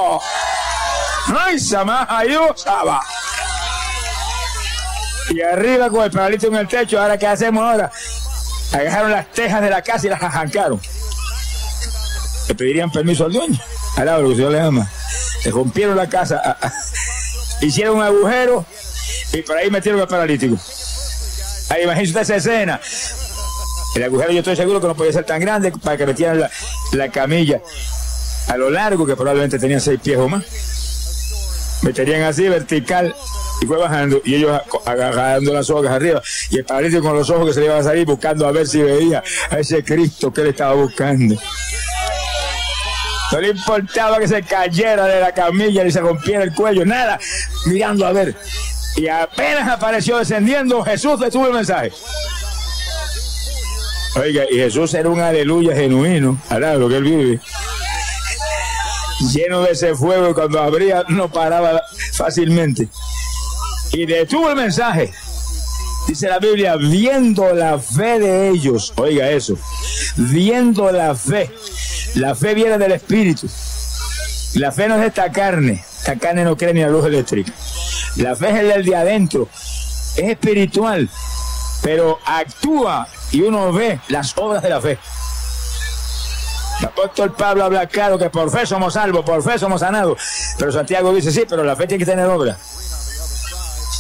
Ay, Samaha, Dios, Saba. Y arriba con el paralítico en el techo, ahora ¿qué hacemos ahora? Agarraron las tejas de la casa y las arrancaron. Le pedirían permiso al dueño. Alabado lo que el Señor le ama. Le rompieron la casa. Hicieron un agujero y por ahí metieron al paralítico. Ahí imagínense usted esa escena. El agujero yo estoy seguro que no podía ser tan grande para que metieran la, la camilla a lo largo, que probablemente tenían seis pies o más. Meterían así vertical y fue bajando, y ellos agarrando las sogas arriba, y el paralítico con los ojos que se le iban a salir buscando a ver si veía a ese Cristo que él estaba buscando. No le importaba que se cayera de la camilla ni se rompiera el cuello, nada, mirando a ver. Y apenas apareció descendiendo, Jesús detuvo el mensaje. Oiga, y Jesús era un aleluya genuino, alá lo que él vive. Lleno de ese fuego, y cuando abría no paraba fácilmente. Y detuvo el mensaje. Dice la Biblia, viendo la fe de ellos. Oiga eso, viendo la fe. La fe viene del Espíritu. La fe no es de esta carne. Esta carne no cree ni la luz eléctrica. La fe es el del de adentro. Es espiritual, pero actúa y uno ve las obras de la fe. El apóstol Pablo habla claro que por fe somos salvos, por fe somos sanados. Pero Santiago dice, sí, pero la fe tiene que tener obra.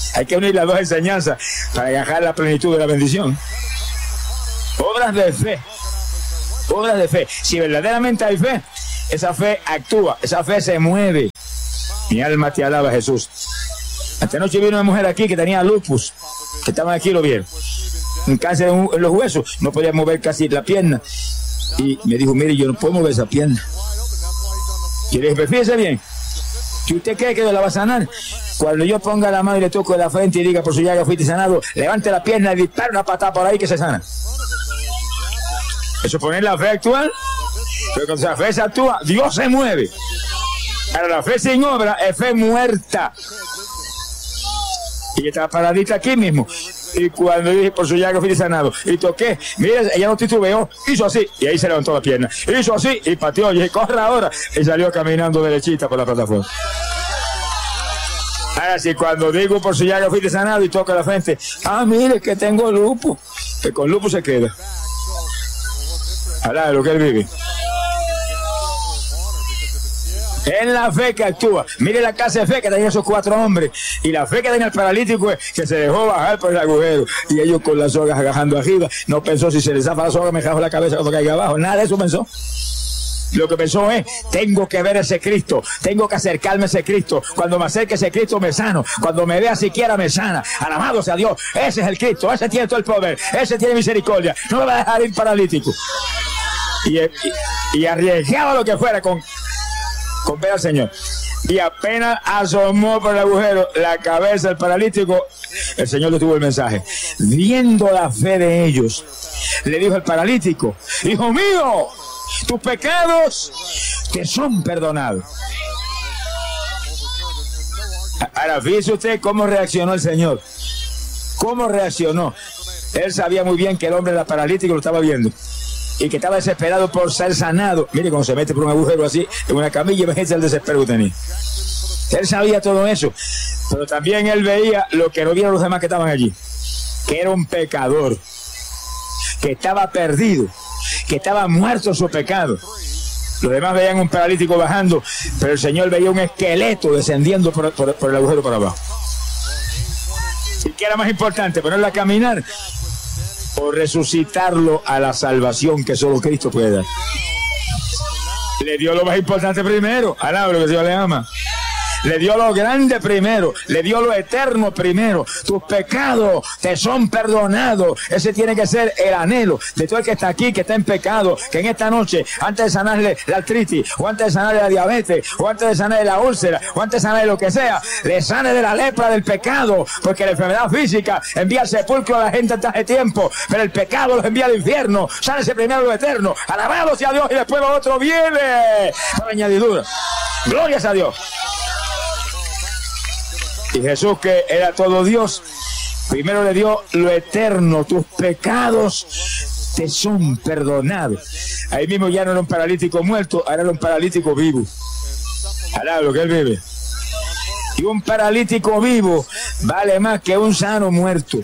Hay que unir las dos enseñanzas para agarrar la plenitud de la bendición. Obras de fe. Obras de fe. Si verdaderamente hay fe, esa fe actúa, esa fe se mueve. Mi alma te alaba, Jesús. Esta noche vino una mujer aquí que tenía lupus, que estaban aquí, lo vieron. Un cáncer en los huesos, no podía mover casi la pierna. Y me dijo, mire, yo no puedo mover esa pierna. Y le dije, fíjese bien, si usted cree que la va a sanar, cuando yo ponga la mano y le toco la frente y diga, por su llaga fuiste sanado, levante la pierna y dispara una patada por ahí que se sana. Eso es poner la fe actual. Pero cuando la fe se actúa, Dios se mueve. Ahora la fe sin obra es fe muerta. Y estaba paradita aquí mismo. Y cuando dije, por su llaga fuiste sanado, y toqué, mire, ella no titubeó, hizo así, y ahí se levantó la pierna. Hizo así, y pateó, y dije, corre ahora. Y salió caminando derechita por la plataforma. Ahora sí, cuando digo por su llaga fuiste sanado y toca la frente, ah, mire que tengo lupus, que con lupus se queda. Habla de lo que él vive. Es la fe que actúa. Mire la clase de fe que tenían esos cuatro hombres. Y la fe que tenía el paralítico es que se dejó bajar por el agujero. Y ellos con las sogas agajando arriba. No pensó, si se les zafa la soga me jajo la cabeza cuando caiga abajo. Nada de eso pensó. Lo que pensó es, tengo que ver ese Cristo, tengo que acercarme a ese Cristo. Cuando me acerque a ese Cristo me sano, cuando me vea siquiera me sana. Alabado sea Dios, ese es el Cristo, ese tiene todo el poder, ese tiene misericordia, no me va a dejar ir paralítico. Y, y, y arriesgaba lo que fuera con, con ver al Señor. Y apenas asomó por el agujero la cabeza del paralítico, el Señor le tuvo el mensaje. Viendo la fe de ellos, le dijo al paralítico, hijo mío, tus pecados te son perdonados. Ahora fíjese usted cómo reaccionó el Señor. Cómo reaccionó. Él sabía muy bien que el hombre era paralítico, lo estaba viendo, y que estaba desesperado por ser sanado. Mire cómo se mete por un agujero así, en una camilla, imagínese el desespero que tenía. Él sabía todo eso, pero también él veía lo que no vieron los demás que estaban allí, que era un pecador, que estaba perdido, que estaba muerto en su pecado. Los demás veían un paralítico bajando, pero el Señor veía un esqueleto descendiendo por, por, por el agujero para abajo. ¿Y qué era más importante? ¿Ponerlo a caminar o resucitarlo a la salvación que solo Cristo puede dar? Le dio lo más importante primero. Alaba lo que Dios le ama. Le dio lo grande primero, le dio lo eterno primero. Tus pecados te son perdonados. Ese tiene que ser el anhelo de todo el que está aquí, que está en pecado, que en esta noche, antes de sanarle la artritis, o antes de sanarle la diabetes, o antes de sanarle la úlcera, o antes de sanarle lo que sea, le sane de la lepra del pecado, porque la enfermedad física envía al sepulcro a la gente antes de tiempo, pero el pecado los envía al infierno. Sánese primero lo eterno, alabado sea Dios, y después lo otro viene por añadidura. Glorias a Dios. Y Jesús, que era todo Dios, primero le dio lo eterno. Tus pecados te son perdonados. Ahí mismo ya no era un paralítico muerto, ahora era un paralítico vivo. Alaba lo que él vive. Y un paralítico vivo vale más que un sano muerto.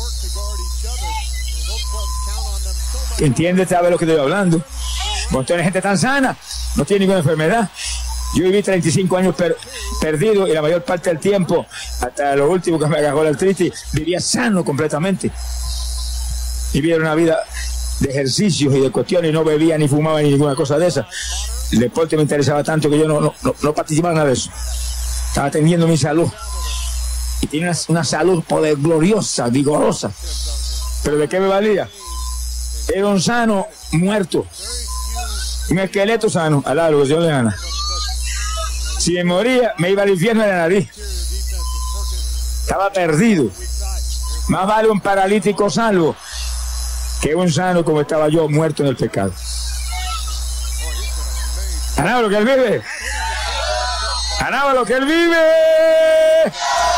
¿Entiendes? ¿Sabes lo que estoy hablando? Un montón de gente tan sana, no tiene ninguna enfermedad. Yo viví treinta y cinco años per, perdido, y la mayor parte del tiempo, hasta lo último que me agarró la artritis, vivía sano completamente. Vivía una vida de ejercicios y de cuestiones, y no bebía ni fumaba ni ninguna cosa de esa. El deporte me interesaba tanto que yo no, no, no, no participaba en nada de eso. Estaba atendiendo mi salud. Y tenía una, una salud poder gloriosa, vigorosa. ¿Pero de qué me valía? Era un sano muerto. Un esqueleto sano, al lado, que Dios le gana. Si me moría, me iba al infierno de la nariz. Estaba perdido. Más vale un paralítico salvo que un sano como estaba yo, muerto en el pecado. Alaba lo que él vive. Alaba lo que él vive.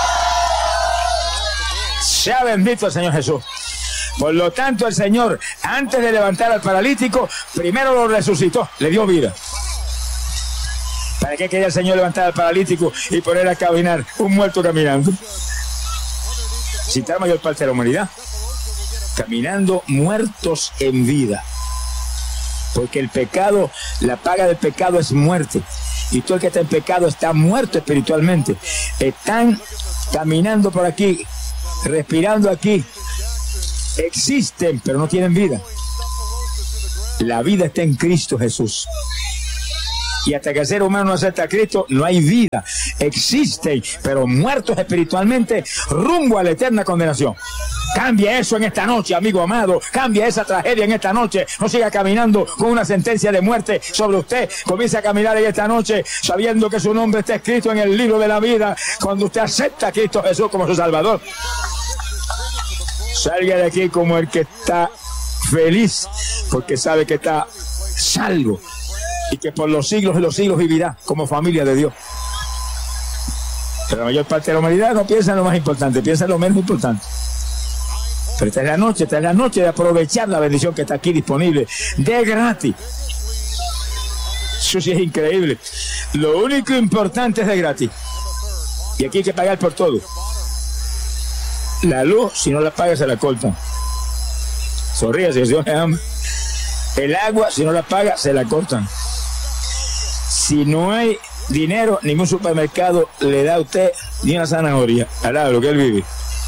Sea bendito el Señor Jesús. Por lo tanto, el Señor, antes de levantar al paralítico, primero lo resucitó, le dio vida. ¿Para qué quería el Señor levantar al paralítico y poner a caminar un muerto caminando? Si está la mayor parte de la humanidad caminando muertos en vida. Porque el pecado, la paga del pecado es muerte. y todo el que está en pecado está muerto espiritualmente. Están caminando por aquí, respirando aquí, existen, pero no tienen vida. La vida está en Cristo Jesús. Y hasta que el ser humano no acepta a Cristo, no hay vida. Existen, pero muertos espiritualmente, rumbo a la eterna condenación. Cambia eso en esta noche, amigo amado. Cambia esa tragedia en esta noche. No siga caminando con una sentencia de muerte sobre usted. Comienza a caminar en esta noche sabiendo que su nombre está escrito en el libro de la vida cuando usted acepta a Cristo Jesús como su Salvador. Salga de aquí como el que está feliz porque sabe que está salvo y que por los siglos de los siglos vivirá como familia de Dios. Pero la mayor parte de la humanidad no piensa en lo más importante, piensa en lo menos importante. Pero esta es la noche, esta es la noche de aprovechar la bendición que está aquí disponible de gratis. Eso sí es increíble. Lo único importante es de gratis. Y aquí hay que pagar por todo. La luz, si no la paga, se la cortan. Sonríase, que Dios le ama. El agua, si no la paga, se la cortan. Si no hay dinero, ningún supermercado le da a usted ni una zanahoria. Hará lo que él vive.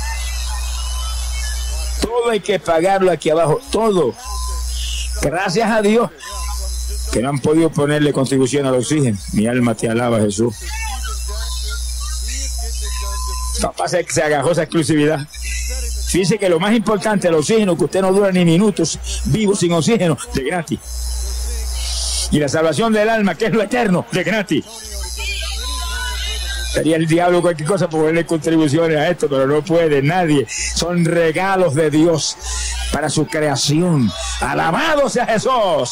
Todo hay que pagarlo aquí abajo, todo. Gracias a Dios que no han podido ponerle contribución al oxígeno. Mi alma te alaba, Jesús. Papá se, se agajó esa exclusividad. Fíjese que lo más importante, el oxígeno, que usted no dura ni minutos vivo sin oxígeno, de gratis. Y la salvación del alma, que es lo eterno, de gratis. Sería el diablo cualquier cosa por ponerle contribuciones a esto, pero no puede nadie. Son regalos de Dios para su creación. ¡Alabado sea Jesús!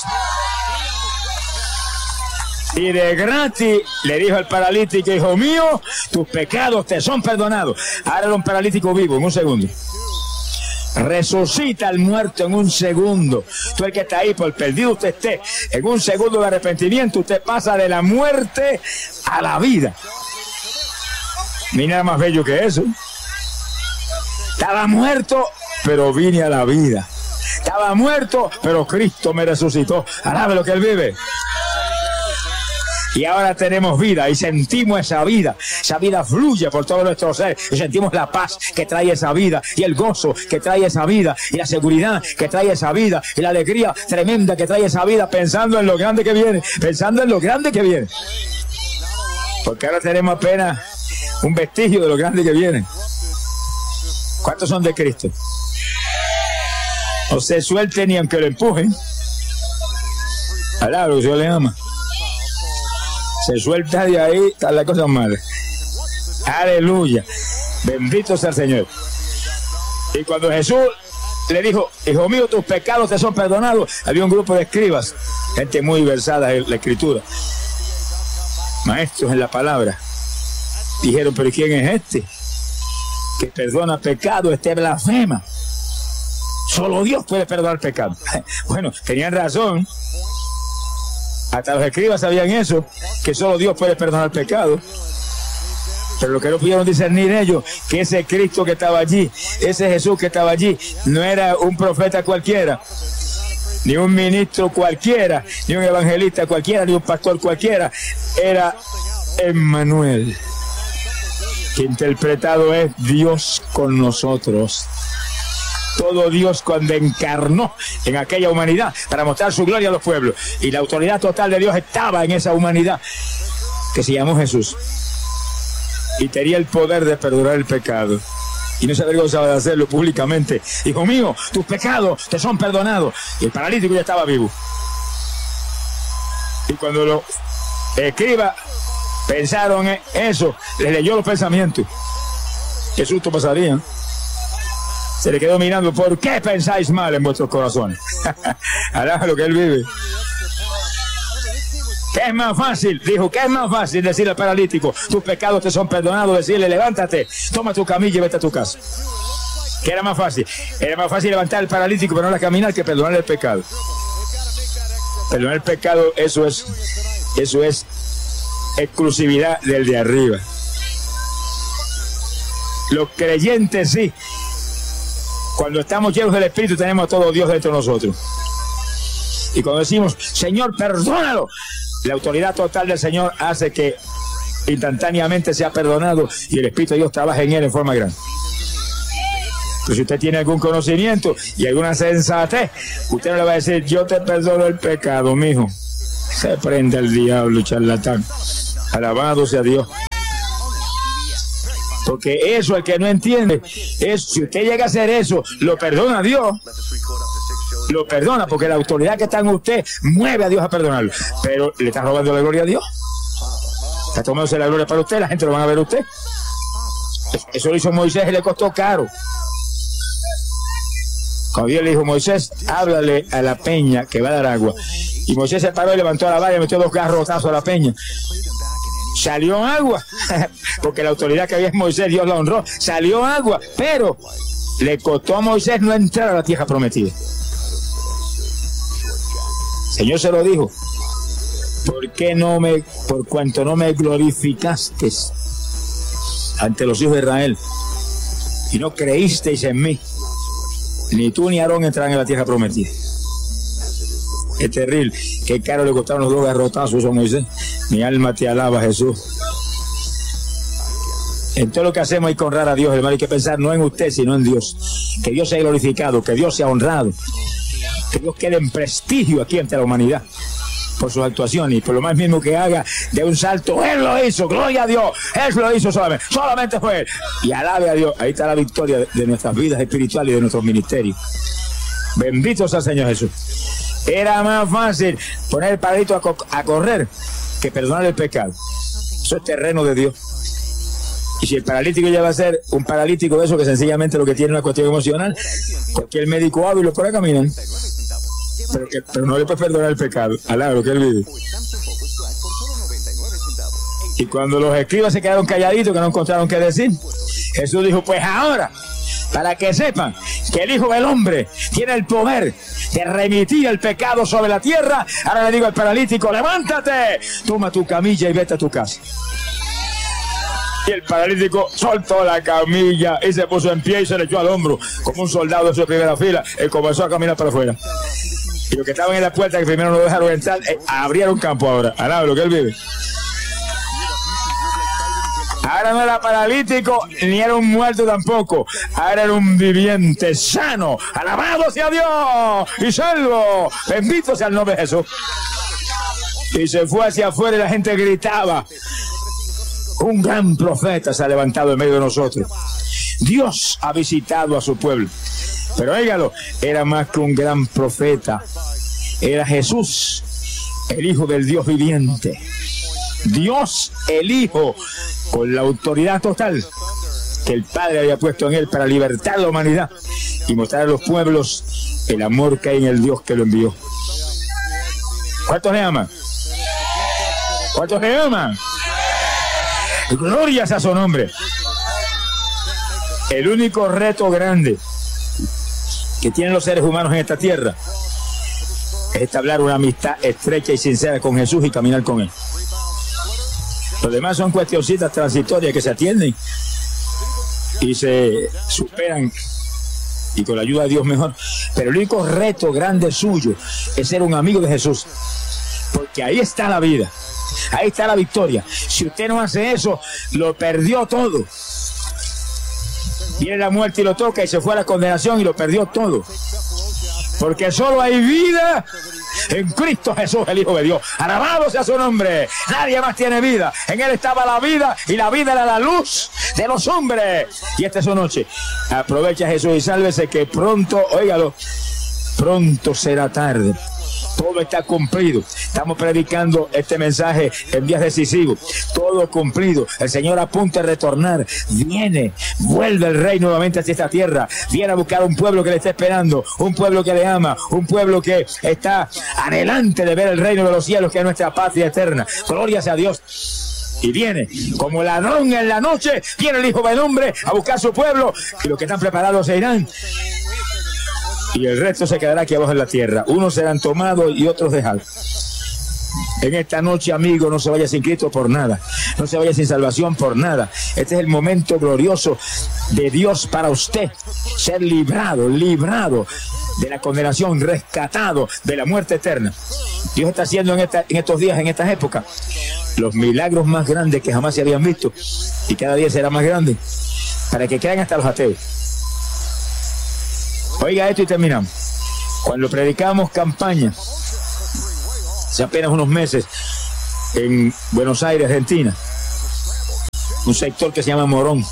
Y de gratis le dijo al paralítico: hijo mío, tus pecados te son perdonados. Ahora era un paralítico vivo, en un segundo. Resucita al muerto en un segundo. Tú el que está ahí, por perdido usted esté, en un segundo de arrepentimiento, usted pasa de la muerte a la vida. Ni nada más bello que eso. Estaba muerto, pero vine a la vida. Estaba muerto, pero Cristo me resucitó. Alabe lo que Él vive. Y ahora tenemos vida y sentimos esa vida. Esa vida fluye por todo nuestro ser. Y sentimos la paz que trae esa vida. Y el gozo que trae esa vida. Y la seguridad que trae esa vida. Y la alegría tremenda que trae esa vida. Pensando en lo grande que viene. Pensando en lo grande que viene. Porque ahora tenemos apenas un vestigio de lo grande que viene. ¿Cuántos son de Cristo? No se suelten ni aunque lo empujen. Alá, lo que Dios le ama. Se suelta de ahí, está la cosa mala. Aleluya. Bendito sea el Señor. Y cuando Jesús le dijo: hijo mío, tus pecados te son perdonados, había un grupo de escribas, gente muy versada en la escritura, maestros en la palabra. Dijeron: pero ¿quién es este que perdona pecado? Este blasfema. Solo Dios puede perdonar pecado. Bueno, tenían razón. Hasta los escribas sabían eso, que solo Dios puede perdonar pecado. Pero lo que no pudieron discernir ellos, que ese Cristo que estaba allí, ese Jesús que estaba allí, no era un profeta cualquiera, ni un ministro cualquiera, ni un evangelista cualquiera, ni un pastor cualquiera. Era Emmanuel, que interpretado es Dios con nosotros. Todo Dios cuando encarnó en aquella humanidad para mostrar su gloria a los pueblos. Y la autoridad total de Dios estaba en esa humanidad que se llamó Jesús. Y tenía el poder de perdonar el pecado. Y no se avergonzaba de hacerlo públicamente. Hijo mío, tus pecados te son perdonados. Y el paralítico ya estaba vivo. Y cuando los escribas pensaron en eso, les leyó los pensamientos. Qué susto pasaría. Se le quedó mirando: ¿por qué pensáis mal en vuestros corazones? Hará lo que Él vive. ¿Qué es más fácil? Dijo, ¿qué es más fácil decirle al paralítico: tus pecados te son perdonados? Decirle: levántate, toma tu camilla y vete a tu casa. ¿Qué era más fácil? Era más fácil levantar al paralítico pero no caminar que perdonar el pecado. Perdonar el pecado, eso es, eso es exclusividad del de arriba. Los creyentes sí. Cuando estamos llenos del Espíritu tenemos a todo Dios dentro de nosotros. Y cuando decimos: Señor, perdónalo, La autoridad total del Señor hace que instantáneamente sea perdonado y el Espíritu de Dios trabaja en él en forma grande. Pero si usted tiene algún conocimiento y alguna sensatez, usted no le va a decir, yo te perdono el pecado, mijo. Se prende el diablo, charlatán. Alabado sea Dios. Porque eso, el que no entiende, es, si usted llega a hacer eso, lo perdona a Dios. Lo perdona, porque la autoridad que está en usted mueve a Dios a perdonarlo. Pero le está robando la gloria a Dios. Está tomándose la gloria para usted, la gente lo van a ver a usted. Eso lo hizo Moisés y le costó caro. Cuando Dios le dijo, Moisés, háblale a la peña que va a dar agua. Y Moisés se paró y levantó la valla y metió dos garrotazos a la peña. Salió agua, porque la autoridad que había en Moisés, Dios la honró. Salió agua, pero le costó a Moisés no entrar a la tierra prometida. El Señor se lo dijo. ¿Por qué no me, por cuanto no me glorificaste ante los hijos de Israel y no creísteis en mí? Ni tú ni Aarón entrarán en la tierra prometida. Es terrible. Qué caro le costaron los dos garrotazos a Moisés. Mi alma te alaba, Jesús. En todo lo que hacemos hay que honrar a Dios, hermano. Hay que pensar no en usted, sino en Dios. Que Dios sea glorificado, que Dios sea honrado. Que Dios quede en prestigio aquí ante la humanidad por sus actuaciones y por lo más mismo que haga de un salto. Él lo hizo, gloria a Dios. Él lo hizo solamente. Solamente fue Él. Y alabe a Dios. Ahí está la victoria de, de nuestras vidas espirituales y de nuestros ministerios. Bendito sea el Señor Jesús. Era más fácil poner el paradito a, co a correr que perdonar el pecado. Eso es terreno de Dios. Y si el paralítico ya va a ser un paralítico de eso que sencillamente lo que tiene es una cuestión emocional, cualquier médico hábil lo pone a caminar. Pero, que, pero no le puede perdonar el pecado. Alá, lo que él vive. Y cuando los escribas se quedaron calladitos, que no encontraron qué decir, Jesús dijo, pues ahora, para que sepan que el Hijo del Hombre tiene el poder de remitir el pecado sobre la tierra, ahora le digo al paralítico, levántate, toma tu camilla y vete a tu casa. Y el paralítico soltó la camilla y se puso en pie y se le echó al hombro como un soldado de su primera fila y comenzó a caminar para afuera. Y los que estaban en la puerta, que primero no lo dejaron entrar, eh, abrieron campo ahora. Alaba lo que él vive. Ahora no era paralítico, ni era un muerto tampoco. Ahora era un viviente sano. Alabado sea Dios y salvo. Bendito sea el nombre de Jesús. Y se fue hacia afuera y la gente gritaba. Un gran profeta se ha levantado en medio de nosotros. Dios ha visitado a su pueblo. Pero óigalo, era más que un gran profeta. Era Jesús, el Hijo del Dios viviente. Dios, el Hijo, con la autoridad total que el Padre había puesto en él para libertar a la humanidad y mostrar a los pueblos el amor que hay en el Dios que lo envió. ¿Cuántos le aman? ¿Cuántos le aman? Glorias a su nombre. El único reto grande que tienen los seres humanos en esta tierra es establecer una amistad estrecha y sincera con Jesús y caminar con Él. Los demás son cuestioncitas transitorias que se atienden y se superan y con la ayuda de Dios mejor. Pero el único reto grande suyo es ser un amigo de Jesús, porque ahí está la vida, ahí está la victoria. Si usted no hace eso, lo perdió todo. Viene la muerte y lo toca y se fue a la condenación y lo perdió todo. Porque solo hay vida en Cristo Jesús, el Hijo de Dios. Alabado sea su nombre. Nadie más tiene vida. En Él estaba la vida y la vida era la luz de los hombres. Y esta es su noche. Aprovecha Jesús y sálvese que pronto, óigalo, pronto será tarde. Todo está cumplido. Estamos predicando este mensaje en días decisivos. Todo cumplido. El Señor apunta a retornar. Viene, vuelve el rey nuevamente hacia esta tierra. Viene a buscar un pueblo que le está esperando. Un pueblo que le ama. Un pueblo que está adelante de ver el reino de los cielos, que es nuestra patria eterna. Gloria sea a Dios. Y viene, como ladrón en la noche, viene el Hijo del Hombre a buscar su pueblo. Y los que están preparados se irán. Y el resto se quedará aquí abajo en la tierra. Unos serán tomados y otros dejados. En esta noche, amigo, no se vaya sin Cristo por nada. No se vaya sin salvación por nada. Este es el momento glorioso de Dios para usted. Ser librado, librado de la condenación, rescatado de la muerte eterna. Dios está haciendo en, esta, en estos días, en estas épocas, los milagros más grandes que jamás se habían visto, y cada día será más grande, para que crean hasta los ateos. Oiga esto y terminamos. Cuando predicamos campaña, hace apenas unos meses, en Buenos Aires, Argentina, un sector que se llama Morón,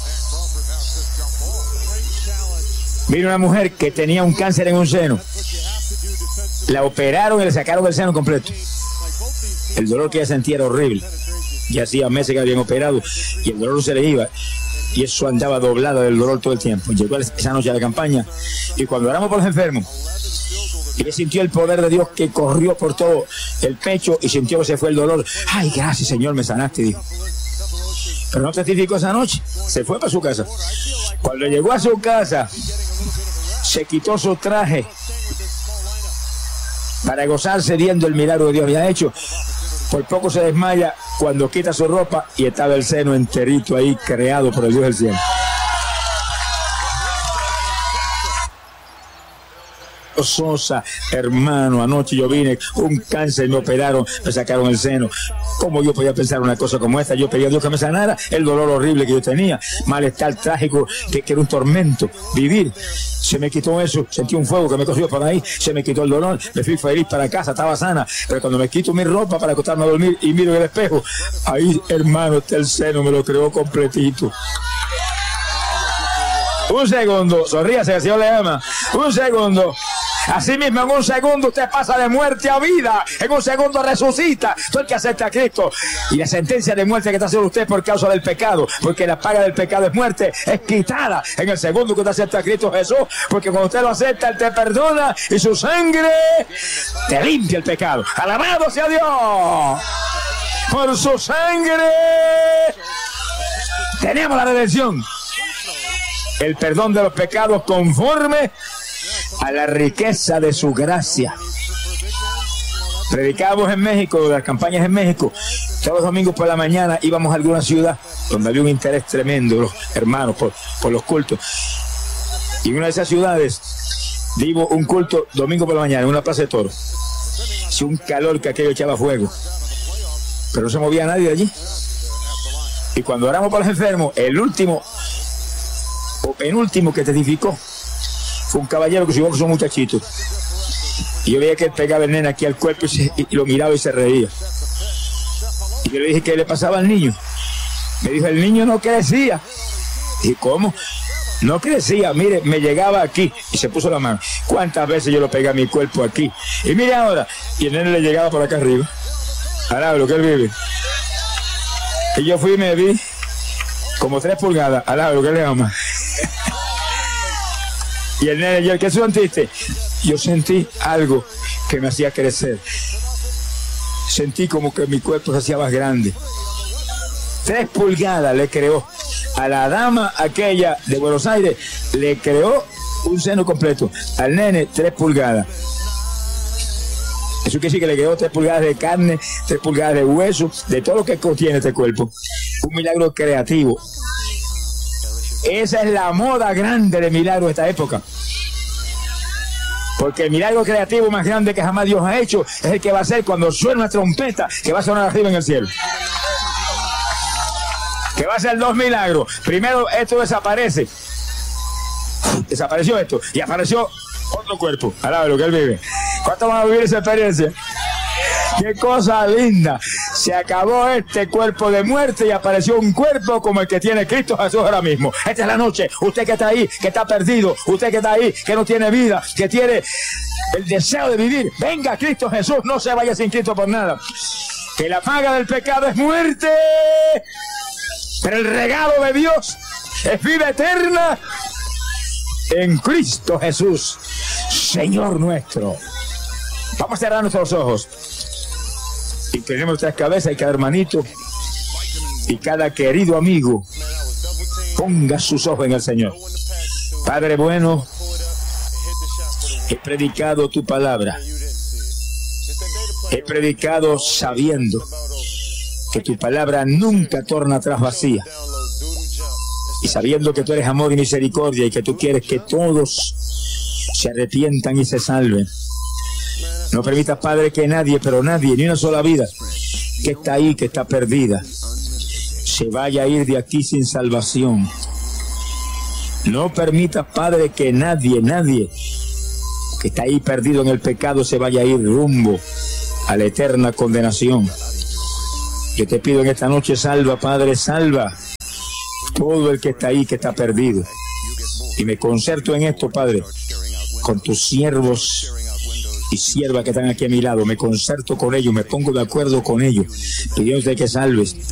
vino una mujer que tenía un cáncer en un seno. La operaron y le sacaron el seno completo. El dolor que ella sentía era horrible. Ya hacía meses que habían operado y el dolor no se le iba. Y eso andaba doblado del dolor todo el tiempo. Llegó esa noche a la campaña y cuando oramos por los enfermos, ella sintió el poder de Dios que corrió por todo el pecho y sintió que se fue el dolor. Ay, gracias, Señor, me sanaste, dijo. Pero no testificó esa noche. Se fue para su casa. Cuando llegó a su casa, se quitó su traje para gozarse viendo el milagro que Dios había hecho. Por poco se desmaya cuando quita su ropa y estaba el seno enterito ahí, creado por el Dios del cielo. Sosa, hermano, anoche yo vine, un cáncer, me operaron, me sacaron el seno. ¿Cómo yo podía pensar una cosa como esta? Yo pedí a Dios que me sanara el dolor horrible que yo tenía, malestar trágico, que, que era un tormento vivir. Se me quitó eso, sentí un fuego que me cogió por ahí, se me quitó el dolor, me fui feliz para casa, estaba sana. Pero cuando me quito mi ropa para acostarme a dormir y miro en el espejo, ahí, hermano, está el seno, me lo creó completito. Un segundo, sonríase, que el Señor le ama. Un segundo. Así mismo, en un segundo usted pasa de muerte a vida. En un segundo resucita. Todo el que acepta a Cristo. Y la sentencia de muerte que está haciendo usted por causa del pecado, porque la paga del pecado es muerte, es quitada en el segundo que usted acepta a Cristo Jesús. Porque cuando usted lo acepta, Él te perdona y su sangre te limpia el pecado. ¡Alabado sea Dios! Por su sangre tenemos la redención. El perdón de los pecados conforme a la riqueza de su gracia. Predicábamos en México, las campañas en México. Todos los domingos por la mañana íbamos a alguna ciudad donde había un interés tremendo, los hermanos, por, por los cultos. Y en una de esas ciudades dimos un culto domingo por la mañana en una plaza de toros. Hacía un calor que aquello echaba fuego, pero no se movía nadie de allí. Y cuando oramos por los enfermos, el último o penúltimo que testificó fue un caballero que subió con su muchachito. Y yo veía que él pegaba el nene aquí al cuerpo y, se, y lo miraba y se reía. Y yo le dije, ¿qué le pasaba al niño? Me dijo, el niño no crecía. Y ¿cómo? No crecía, mire, me llegaba aquí y se puso la mano. ¿Cuántas veces yo lo pegué a mi cuerpo aquí? Y mire ahora, y el nene le llegaba por acá arriba. Ahora lo que él vive. Y yo fui y me vi como tres pulgadas, al lado, lo que le ama. Y el nene, ¿y ¿qué sentiste? Yo sentí algo que me hacía crecer. Sentí como que mi cuerpo se hacía más grande. Tres pulgadas le creó. A la dama aquella de Buenos Aires le creó un seno completo. Al nene, tres pulgadas. Eso quiere decir que le quedó tres pulgadas de carne, tres pulgadas de hueso, de todo lo que contiene este cuerpo. Un milagro creativo. Esa es la moda grande de milagros de esta época. Porque el milagro creativo más grande que jamás Dios ha hecho es el que va a ser cuando suene una trompeta que va a sonar arriba en el cielo. Que va a ser dos milagros. Primero, esto desaparece. Desapareció esto y apareció otro cuerpo. Alaba lo que él vive. ¿Cuántos van a vivir esa experiencia? ¡Qué cosa linda! Se acabó este cuerpo de muerte y apareció un cuerpo como el que tiene Cristo Jesús ahora mismo. Esta es la noche. Usted que está ahí, que está perdido. Usted que está ahí, que no tiene vida, que tiene el deseo de vivir. Venga Cristo Jesús, no se vaya sin Cristo por nada. Que la paga del pecado es muerte, pero el regalo de Dios es vida eterna en Cristo Jesús, Señor nuestro. Vamos a cerrar nuestros ojos. Inclinemos nuestras cabezas y cada hermanito y cada querido amigo ponga sus ojos en el Señor. Padre bueno, he predicado tu palabra. He predicado sabiendo que tu palabra nunca torna atrás vacía. Y sabiendo que tú eres amor y misericordia y que tú quieres que todos se arrepientan y se salven. No permitas, Padre, que nadie, pero nadie, ni una sola vida que está ahí, que está perdida, se vaya a ir de aquí sin salvación. No permitas, Padre, que nadie, nadie que está ahí perdido en el pecado se vaya a ir rumbo a la eterna condenación. Yo te pido en esta noche, salva, Padre, salva todo el que está ahí, que está perdido. Y me concerto en esto, Padre, con tus siervos y siervas que están aquí a mi lado. Me concerto con ellos, me pongo de acuerdo con ellos, pidiéndote que salves